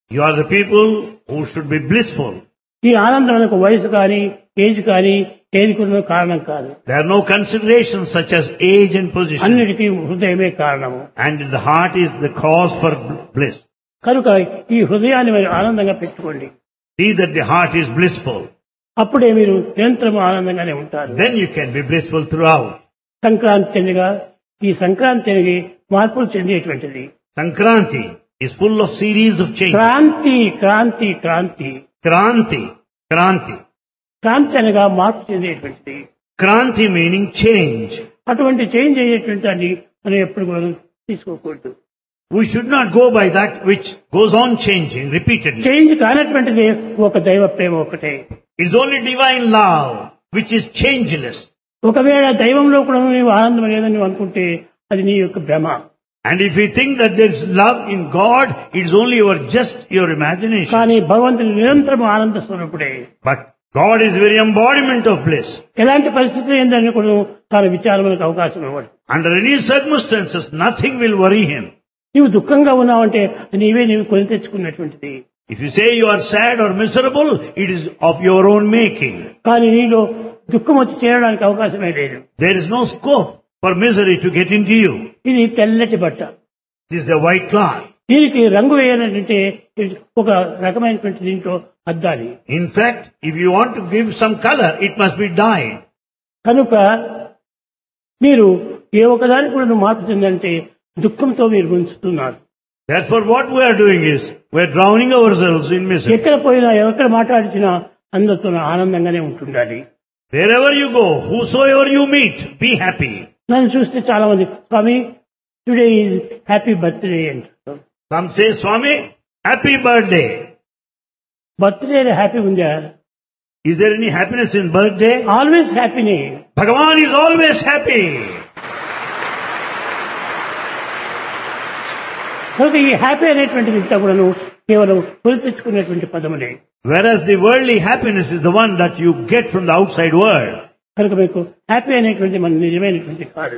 You are the people who should be blissful. ఈ ఆనందం వయసు కానీ ఏజ్ కానీ ఏది కూడా కారణం కాదు. There are no considerations such as age and position. అన్నిటికీ హృదయమే కారణము. And the heart is the cause for bliss. కనుక ఈ హృదయాన్ని మీరు ఆనందంగా పెట్టుకోండి. See that the heart is blissful. అప్పుడే మీరు నిరంతరం ఆనందంగానే ఉంటారు. Then you can be blissful throughout. Sankranti అనగా ఈ సంక్రాంతి అనేది మార్పులు చెందేటువంటిది. Sankranti is full of series of changes. Kranti Kranti Kranti Kranti. Kranti. Kranti అనగా మార్పు చెందేటువంటిది. Kranti meaning change. అటువంటి చేంజ్ అయ్యేటువంటి దాన్ని మనం ఎప్పుడు కూడా తీసుకోకూడదు. We should not go by that which goes on changing repeatedly. Change కానటువంటిది ఒక దైవ ప్రేమ ఒకటే. It is only divine love which is changeless. ఒకవేళ దైవంలో కూడా నీవు ఆనందం లేదని నువ్వు అనుకుంటే అది నీ యొక్క భ్రమ. And if you think that there is love in God, it is only your imagination. కానీ భగవంతుని నిరంతరం ఆనంద స్వరూపుడే. But God is very embodiment of bliss. ఎలాంటి పరిస్థితులు ఏందని కూడా తాను విచారములకు అవకాశం ఇవ్వడు. Under any circumstances, nothing will worry him. నీవు దుఃఖంగా ఉన్నావంటే నీవు కొని తెచ్చుకున్నటువంటిది. If you say you are sad or miserable, it is of your own making. కానీ నీలో దుఃఖం వచ్చి చేరడానికి అవకాశమే లేదు. There is no scope for misery to get into you. ఇది తెల్లటి బట్ట. This is a white cloth. దీనికి రంగు వేయాలంటే ఒక రకమైనటువంటి దీంట్లో అద్దాలి. In fact, if you want to give some color, it must be dyed. కనుక మీరు ఏ ఒక్కదానికి కూడా మార్పు చెందంటే దుఃఖంతో మీరు ముంచుతున్నారు. Therefore, what we are doing is, we are drowning ourselves in misery. ఎక్కడ పోయినా ఎక్కడ మాట్లాడిచినా అందరితో ఆనందంగానే ఉంటుండాలి. Wherever you go, whosoever you meet, be happy. నన్ను చూస్తే చాలా మంది స్వామి టుడే ఈజ్ హ్యాపీ బర్త్డే అంటారు. Some say, Swami, happy birthday. Birthday happy ఉందా? Is there any happiness in birthday? Always హ్యాపీనే. Bhagavan is always happy. కనుక ఈ హ్యాపీ అనేటువంటిది ఇంత కూడాను కేవలం కొని తెచ్చుకునేటువంటి పదములే. Whereas the worldly happiness is the one that you get from the outside world. కనుక మీకు హ్యాపీ అనేటువంటి మన నిజమైనటువంటి కాదు.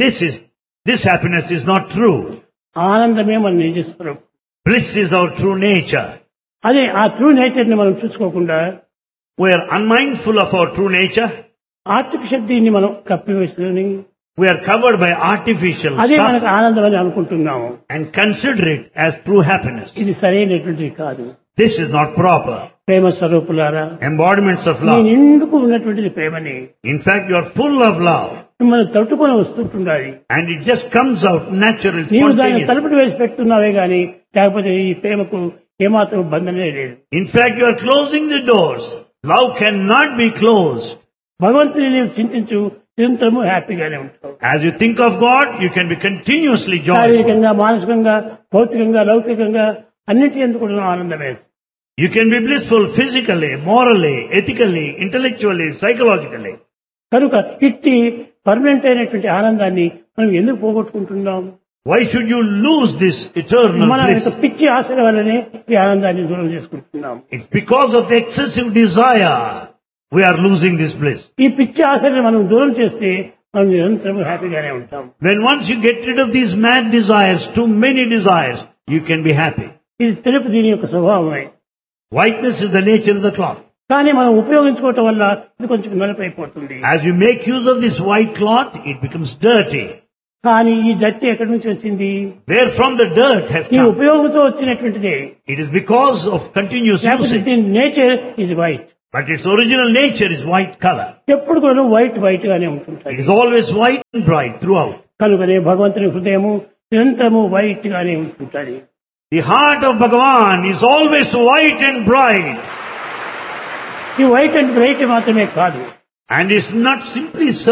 This happiness is not true. ఆనందమే మన నిజ స్వరూపం. Bliss is our true nature. అదే ఆ ట్రూ నేచర్ ని మనం చూసుకోకుండా We are unmindful of our true nature. Artificial దీన్ని మనం కప్పివేసుకుని We are covered by artificial అదే మనకు stuff ఆనందం అని అనుకుంటున్నాము. and consider it as true happiness. ఇది సరైనటువంటిది కాదు. This is not proper. ప్రేమ స్వరూపులారా, Embodiments of నేను love. ఎందుకు ఉన్నటువంటిది ప్రేమని In fact, you are full of love. మిమ్మల్ని తట్టుకొని వస్తుంటుండాలి. And it just comes out natural, నీవు దాన్ని spontaneous. తలుపుడు వేసి పెడుతున్నావే గాని లేకపోతే ఈ ప్రేమకు ఏమాత్రం బంధమే లేదు. In fact, you are closing the doors. Love cannot be closed. భగవంతుని నీవు చింతించు, నిరంతరము హ్యాపీగానే ఉంటావు. As you think of God, you can be continuously joyful. శారీరకంగా, మానసికంగా, భౌతికంగా, లౌకికంగా అన్నింటి ఎందుకు కూడా ఆనందమే. You can be blissful physically, morally, ethically, intellectually, psychologically. కనుక ఇట్టి పర్మనెంట్ అయినటువంటి ఆనందాన్ని మనం ఎందుకు పోగొట్టుకుంటున్నాం? Why should you lose this eternal మన bliss? యొక్క పిచ్చి ఆశల వల్లనే ఈ ఆనందాన్ని దూరం చేసుకుంటున్నాం. It's because of excessive desire we are losing this bliss. ఈ పిచ్చి ఆశల్ని మనం దూరం చేస్తే మనం నిరంతరం హ్యాపీగానే ఉంటాం. When once you get rid of these mad desires, too many desires, you can be happy. ఇది తెలుపు దీని యొక్క స్వభావమే. Whiteness is the nature of the cloth. కానీ మనం ఉపయోగించుకోవటం వల్ల ఇది కొంచెం నలుపైపోతుంది. As you make use of this white cloth, it becomes dirty. కానీ ఈ దట్టి ఎక్కడి నుంచి వచ్చింది? Where from the dirt has ఈ come. ఉపయోగంతో వచ్చినటువంటిదే. It is because of continuous లేకపోతే usage. దీని nature is white. But its original nature is white color. ఎప్పుడు కూడా వైట్ గానే ఉంటుంటాయి. It is always white and bright throughout. కనుకనే భగవంతుని హృదయము నిరంతరము వైట్ గానే ఉంటుంటది. The heart of Bhagavan is always white and bright. ఈ వైట్ అండ్ బ్రైట్ మాత్రమే కాదు, And it's not simply so.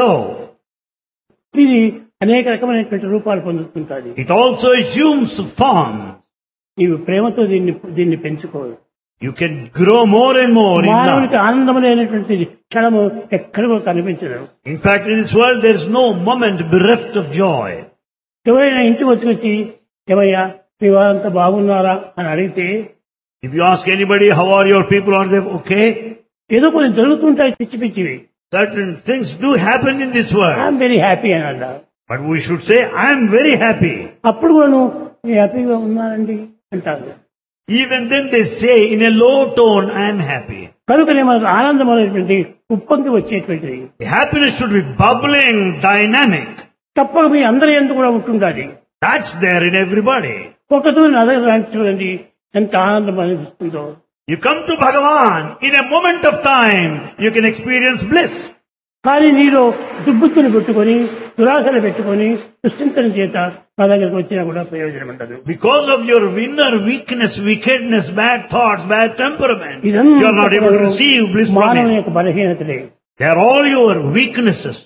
ఇది అనేక రకమైనటువంటి రూపాలు పొందుతుంటది. It also assumes form. నీవు ప్రేమతో దీన్ని పెంచుకోవు. You can grow more and more in మానవునికి love. ఆనందం లేనటువంటి క్షణము ఎక్కడికో కనిపించదు. In fact, in this world there is no moment bereft of joy. ఎవరైనా ఇంటికి వచ్చి ఏమయ్యా మీ వారంతా బాగున్నారా అని అడిగితే, If you ask anybody, how are your people, are they okay? ఏదో కొన్ని జరుగుతుంటాయి పిచ్చి పిచ్చివి. Certain things do happen in this world. I'm very happy అని అన్నారు. But we should say, I am very happy. అప్పుడు కూడా నువ్వు హ్యాపీగా ఉన్నానండి అంటారు. Even then they say in a low tone, I am happy. కనుకనే మనకు ఆనందం అనేటువంటి ఉప్పొంగి వచ్చేటువంటిది. The happiness should be bubbling, dynamic. తప్పక మీ అందరి యందు కూడా ఉంటుండాలి. That's there in everybody. ఒకతూరి నదగడానికి చూడండి ఎంత ఆనందం అనిపిస్తుందో. You come to Bhagavan, in a moment of time, you can experience bliss. కానీ నీలో దుర్బుద్ధులు పెట్టుకొని దురాశలు పెట్టుకొని దుశ్చింతన చేత మా దగ్గరికి వచ్చినా కూడా ప్రయోజనం ఉండదు. Because of your inner weakness, wickedness, bad thoughts, bad temperament, you are not able to receive bliss from మానవుని Him. యొక్క బలహీనతలే. They are all your weaknesses.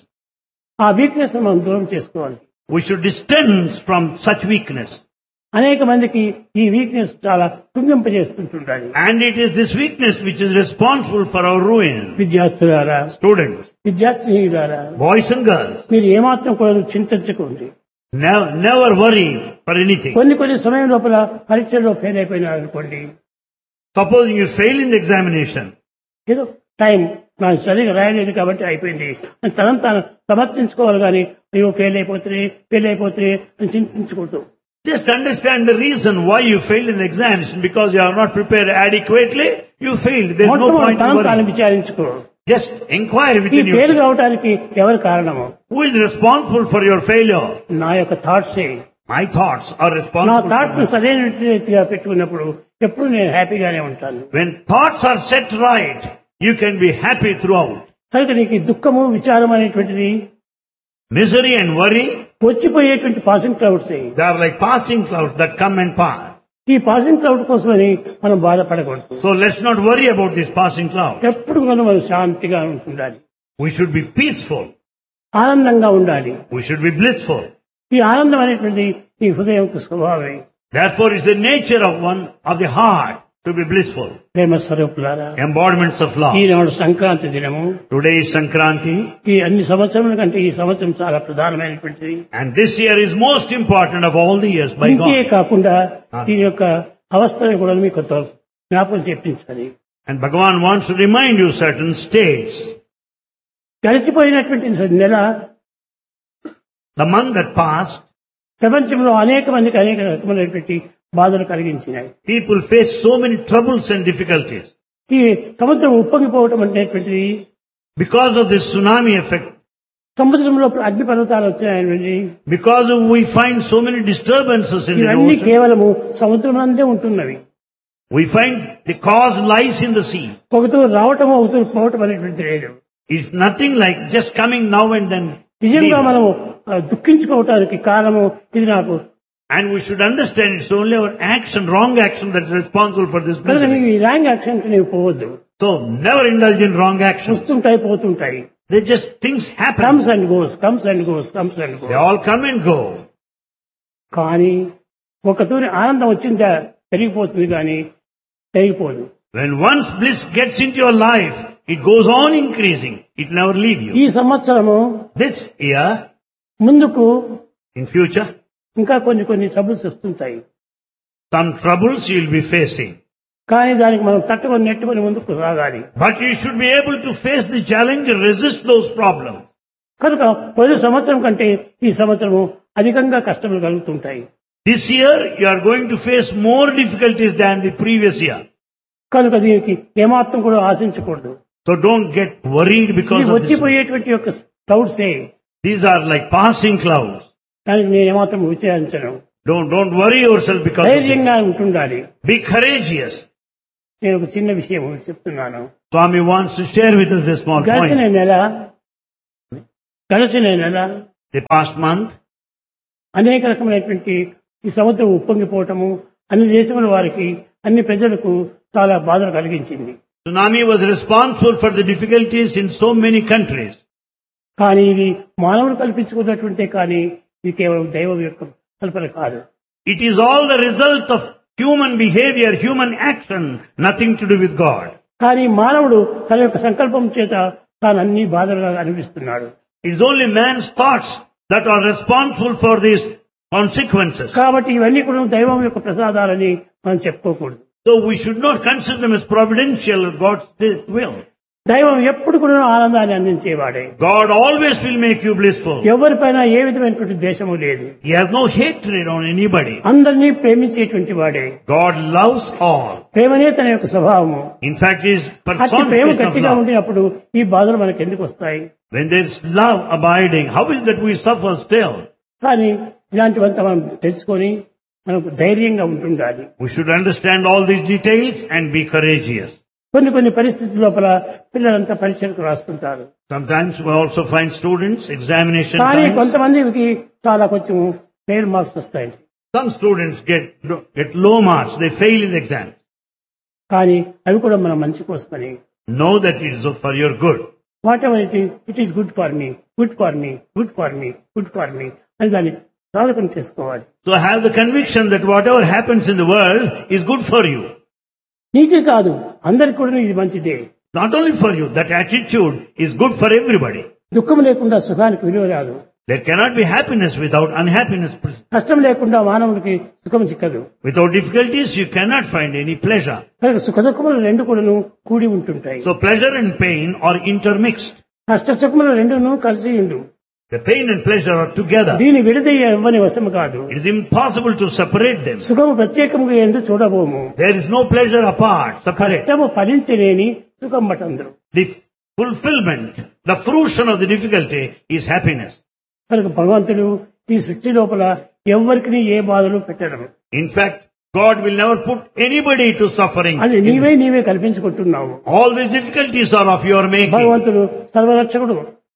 ఆ వీక్నెస్ మనం దూరం చేసుకోవాలి. We should distance from such weakness. అనేక మందికి ఈ weakness చాలా కుంగింపజేస్తుంటుండాలి. And it is this weakness which is responsible for our ruin. విద్యార్థులారా, Students, విద్యార్థినీయులారా, boys and girls, మీరు ఏమాత్రం కూడా చింతించకండి. never worry for anything. కొన్ని సమయం లోపల పరీక్షల్లో fail అయిపోయినారనుకోండి, Supposing you fail in the examination, ఏదో టైం నాకు సరిగా రాయలేదు కాబట్టి అయిపోయింది అని తనను తాను సమర్థించుకోవాలి కానీ అయ్యో ఫెయిల్ అయిపోతుంది అని చింతించకూడదు. just understand the reason why you failed in the examination. Because you are not prepared adequately, you failed. There is no point in తనను తాను worrying. విచారించుకో. Just inquire ఈ within ఫెయిల్ you. కావడానికి ఎవరు కారణము? Who is responsible for your failure? నా యొక్క థాట్సే. My thoughts are నా responsible. Thoughts for సరైన రీతిగా పెట్టుకున్నప్పుడు ఎప్పుడు నేను హ్యాపీగానే ఉంటాను. When thoughts are set right, you can be happy throughout. కనుక నీకు ఈ దుఃఖము విచారం అనేటువంటిది Misery and worry, వచ్చిపోయేటువంటి passing clouds. they are like passing clouds that come and pass. ఈ పాసింగ్ క్లౌడ్ కోసమని మనం బాధపడకూడదు. So let's not worry about this passing cloud. ఎప్పుడు కూడా మనం శాంతిగా ఉండాలి, We should be peaceful. ఆనందంగా ఉండాలి. We should be blissful. ఈ ఆనందం అనేటువంటి ఈ హృదయం స్వభావమే. Therefore, it's the nature of the heart to be blissful. ప్రేమ స్వరూపులారా, Embodiments of love. ఈనాడు సంక్రాంతి దినము. Today is Sankranti, ఈ అన్ని సంవత్సరముల కంటే ఈ సంవత్సరం చాలా ప్రధానమైనటువంటిది. and this year is most important of all the years by ఇంకే God. కాకుండా దీని యొక్క అవస్థను కూడా మీకు కొంత జ్ఞాపకం చెప్పించాలి. And Bhagavan wants to remind you certain states. గడిచిపోయినటువంటి నెల, The month that passed, ప్రపంచంలో అనేక మందికి అనేక రకమైనటువంటి బాధలు కలిగించినాయి. people face so many troubles and difficulties. ఈ సముద్రం ఉప్పొంగిపోవటం అనేటువంటిది, Because of this tsunami effect, సముద్రంలో అగ్ని పర్వతాలు వచ్చినాయని, because we find so many disturbances in the ఇవన్నీ ocean, కేవలము సముద్రం అందే ఉంటున్నవి. we find the cause lies in the sea. ఒకతో రావటము ఒకతో పోవటం అనేటువంటి లేదు. It's nothing like just coming now and then. నిజంగా leaving. మనము దుఃఖించుకోవటానికి కారణము ఇది నాకు. And we should understand it's only our action, wrong action, that's responsible for this కనుక misery. నీవు ఈ రాంగ్ యాక్షన్ నీవు పోవద్దు. So never indulge in wrong action. వస్తుంటాయి పోతుంటాయి. They just, things happen. Comes and goes, comes and goes, comes and They goes. all come and go. కానీ ఒకతూరి ఆనందం వచ్చిందా పెరిగిపోతుంది కానీ తెగిపోదు. When once bliss gets into your life, it goes on increasing. It will never leave ఈ you. సంవత్సరము This year, ముందుకు in future, ఇంకా కొన్ని ట్రబుల్స్ వస్తుంటాయి. some troubles you will be facing. కానీ దానికి మనం తట్టుకొని నెట్టుకొని ముందుకు సాగాలి. But you should be able to face the challenge and resist those problems. కనుక పోయిన సంవత్సరం కంటే ఈ సంవత్సరము అధికంగా కష్టములు కలుగుతుంటాయి. This year, you are going to face more difficulties than the previous year. కనుక దీనికి ఏమాత్రం కూడా ఆశించకూడదు. So don't get worried because ఇది of this. వచ్చిపోయేటువంటి యొక్క క్లౌడ్సే. These are like passing clouds. దానికి నేను ఏమాత్రం విచారించను. Don't worry yourself because of this. ధైర్యంగా ఉంటుండాలి. Be courageous. నేను ఒక చిన్న విషయం చెప్తున్నాను. Swami wants to share with us a small గడిచిన point. నెల The past month, అనేక రకమైనటువంటి ఈ సముద్రం ఉప్పొంగిపోవటము అన్ని దేశముల వారికి అన్ని ప్రజలకు చాలా బాధలు కలిగించింది. tsunami was responsible for the difficulties in so many countries. కానీ ఇది మానవులు కల్పించుకున్నటువంటిదే కానీ ఇది కేవలం దైవం యొక్క కల్పన కాదు. It is all the result of human behavior, human action, nothing to do with God. కానీ మానవుడు తన యొక్క సంకల్పం చేత తాను అన్ని బాధలుగా అనిపిస్తున్నాడు. It is only man's thoughts that are responsible for these consequences. కాబట్టి ఇవన్నీ కూడా దైవం యొక్క ప్రసాదాలని మనం చెప్పుకోకూడదు. So we should not consider them as providential or God's will. దైవం ఎప్పుడు కూడా ఆనందాన్ని అందించేవాడే. God always will make you blissful. ఎవరిపైన ఏ విధమైనటువంటి ద్వేషము లేదు. He has no hatred on anybody. అందరినీ ప్రేమించేటువంటి వాడే. God loves all. ప్రేమనే తన యొక్క స్వభావము. In fact, He is అతి ప్రేమ personification of గట్టిగా love. ఉండినప్పుడు ఈ బాధలు మనకు ఎందుకు వస్తాయి? When there is love abiding, how is that we suffer still? కానీ ఇలాంటివంతా మనం తెలుసుకొని మనకు ధైర్యంగా ఉంటుండాలి. We should understand all these details and be courageous. కొన్ని పరిస్థితుల లోపల పిల్లలంతా పరీక్షలకు రాస్తుంటారు. Sometimes we also find students examination కానీ times. కొంతమందికి చాలా కొంచెం ఫెయిల్ మార్క్స్ వస్తాయి. Some students get low marks, they fail in the exam. కానీ అవి కూడా మన మంచి కోసమని. Know that it is for your good. What ever it is good for me, good for me, good for me, good for me అని దాన్ని స్వాగతం చేసుకోవాలి. So have the conviction that whatever happens in the world is good for you. నీకే కాదు అందరికి కూడా ఇది మంచిదే. Not only for you, that attitude is good for everybody. దుఃఖం లేకుండా సుఖానికి విలువ రాదు. There cannot be happiness without unhappiness. కష్టం లేకుండా మానవుడికి సుఖం చిక్కదు. Without difficulties, you cannot find any pleasure. కనుక సుఖ దుఃఖములు రెండు కూడాను కూడి ఉంటుంటాయి. So pleasure and pain are intermixed. కష్ట సుఖములు రెండును కలిసి ఉండు. The pain and pleasure are together. దీని విడదీయ ఇవ్వని వశము కాదు. It is impossible to separate them. సుఖము ప్రత్యేకముగా ఎందు చూడబోము. There is no pleasure apart, separate. కష్టము ఫలించలేని సుఖం మటందరు. The fulfillment, the fruition of the difficulty is happiness. కనుక భగవంతుడు ఈ సృష్టి లోపల ఎవ్వరికి ఏ బాధలు పెట్టడం. In fact, God will never put anybody to suffering. అది నీవే కల్పించుకుంటున్నావు. All these difficulties are of your making. భగవంతుడు సర్వరక్షకుడు.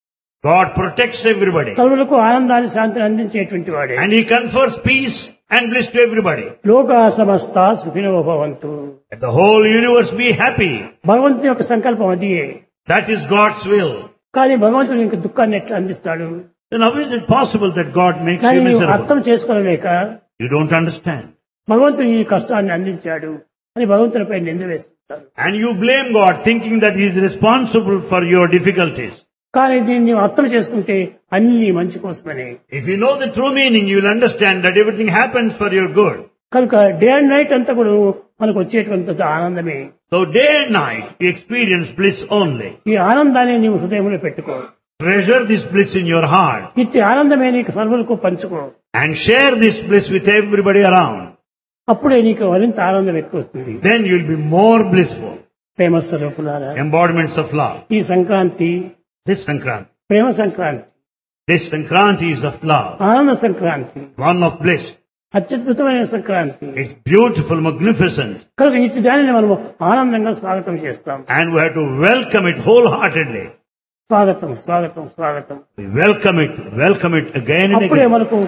God protects everybody. సర్వులకు ఆనందాన్ని శాంతిని అందించేటువంటి వాడే. And He confers peace and bliss to everybody. లోకా సమస్త సుఖినో భవంతు. Let the whole universe be happy. భగవంతుని యొక్క సంకల్పం అదియే. That is God's will. కానీ భగవంతుడు ఇంక దుఃఖాన్ని ఎట్లా అందిస్తాడు? Then how is it possible that God makes కానీ you నీవు miserable? అర్థం చేసుకోలేక You don't understand. భగవంతుడు ఈ కష్టాన్ని అందించాడు అని భగవంతునిపై నింద వేస్తుంటారు. And you blame God thinking that He is responsible for your difficulties. కానీ దీన్ని నీవు అర్థం చేసుకుంటే అన్ని నీ మంచి కోసమని. If you know the true meaning, you will understand that everything happens for your good. కనుక డే అండ్ నైట్ అంతా కూడా మనకు వచ్చేటువంటి ఆనందమే. So day and night you experience bliss only. ఈ ఆనందాన్ని నీవు హృదయంలో పెట్టుకో. Treasure this bliss in your heart. ఇట్టి ఆనందమే నీకు సర్వులకు పంచుకో. And share this bliss with everybody around. అప్పుడే నీకు మరింత ఆనందం ఎక్కువ వస్తుంది. Then you will be more blissful. ప్రేమ స్వరూపులారా, Embodiments of love. ఈ Sankranti This Sankranti. Prema Sankranti, This Sankranti is of love. ఆనంద సంక్రాంతి, One of bliss. అత్యద్భుతమైన సంక్రాంతి. It's beautiful, magnificent. కనుక ఇట్టి దానిని మనము ఆనందంగా స్వాగతం చేస్తాం. And we have to welcome it wholeheartedly. స్వాగతం స్వాగతం స్వాగతం. We welcome it again and అప్పుడే again. మనకు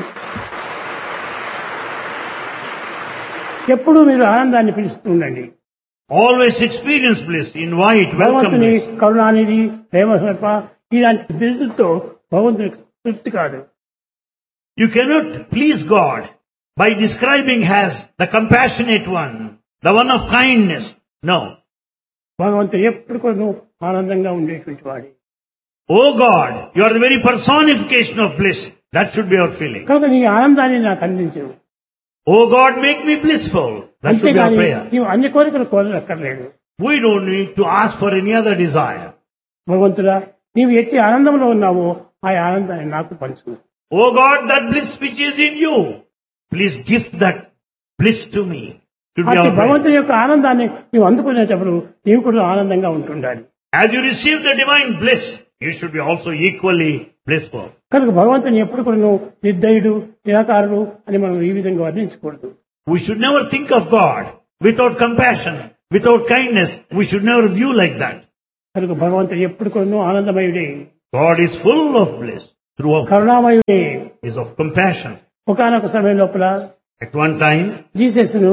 ఎప్పుడూ మీరు ఆనందాన్ని పిలుస్తూ ఉండండి. Always experience bliss, invite, welcome భగవంతుని bliss. కరుణానిధి, ప్రేమ స్వరూప ఇలాంటి బిరుదులతో భగవంతునికి తృప్తి కాదు. You cannot please God by describing as the compassionate one, the one of kindness. No. భగవంతుడు ఎప్పుడు కూడా ఆనందంగా ఉండేటువంటి వాడు. Oh God, you are the very personification of bliss. That should be our feeling. కనుక నీ ఆనందాన్ని నాకు అందించు. Oh God, make me blissful. That should be our అంతేగాని prayer. నీవు అన్ని కోరికలు కోరక్కర్లేదు. We don't need to ask for any other desire. భగవంతుడా, నీవు ఎట్టి ఆనందంలో ఉన్నావో ఆ ఆనందాన్ని నాకు పంచు. Oh God, that bliss which is in you, please give that bliss to me. Should be అట్టి our prayer. భగవంతుని యొక్క ఆనందాన్ని నీవు అందుకునేటప్పుడు నీవు కూడా ఆనందంగా ఉంటుండాలి. As you receive the divine bliss, you should be also equally blissful. కనుక భగవంతుని ఎప్పుడు కూడా నువ్వు నిర్దయుడు, నిరాకారుడు అని మనం ఈ విధంగా వర్ణించకూడదు. We should never think of God without compassion, without kindness. We should never view like that. కనుక భగవంతుడు ఎప్పుడు కూడా ఆనందమయుడే, God is full of bliss, throughout, కరుణామయుడే. is of compassion. ఒకనొక సమయం లోపల At one time, జీసస్ను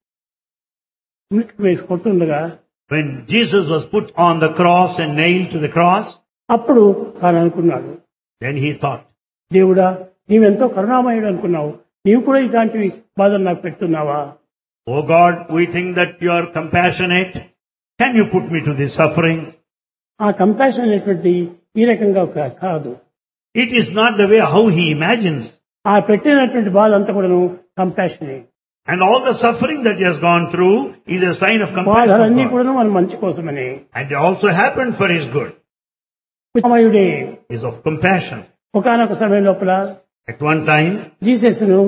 వేసి కొట్టుండగా when Jesus was put on the cross and nailed to the cross, అప్పుడు తాను అనుకున్నాడు, then he thought, దేవుడా నీవెంతో కరుణామయుడు అనుకున్నావు, నీవు కూడా ఇలాంటివి బాధలు నాకు పెడుతున్నావా? Oh God, we think that you are compassionate. Can you put me to this suffering? ఆ కంపాషన్ అనేటువంటిది ఈ రకంగా కాదు. It is not the way how he imagines. ఆ పెట్టినటువంటి బాధ అంతా కూడాను కంపాషనే. And all the suffering that he has gone through is a sign of compassion బాధలన్నీ of God. కూడా మన మంచి కోసమని. And it also happened for his good. సమయుడే Is of compassion. ఒకానొక సమయం లోపల At one time, జీసస్ను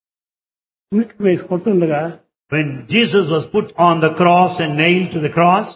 వేసి కొట్టుండగా when Jesus was put on the cross and nailed to the cross,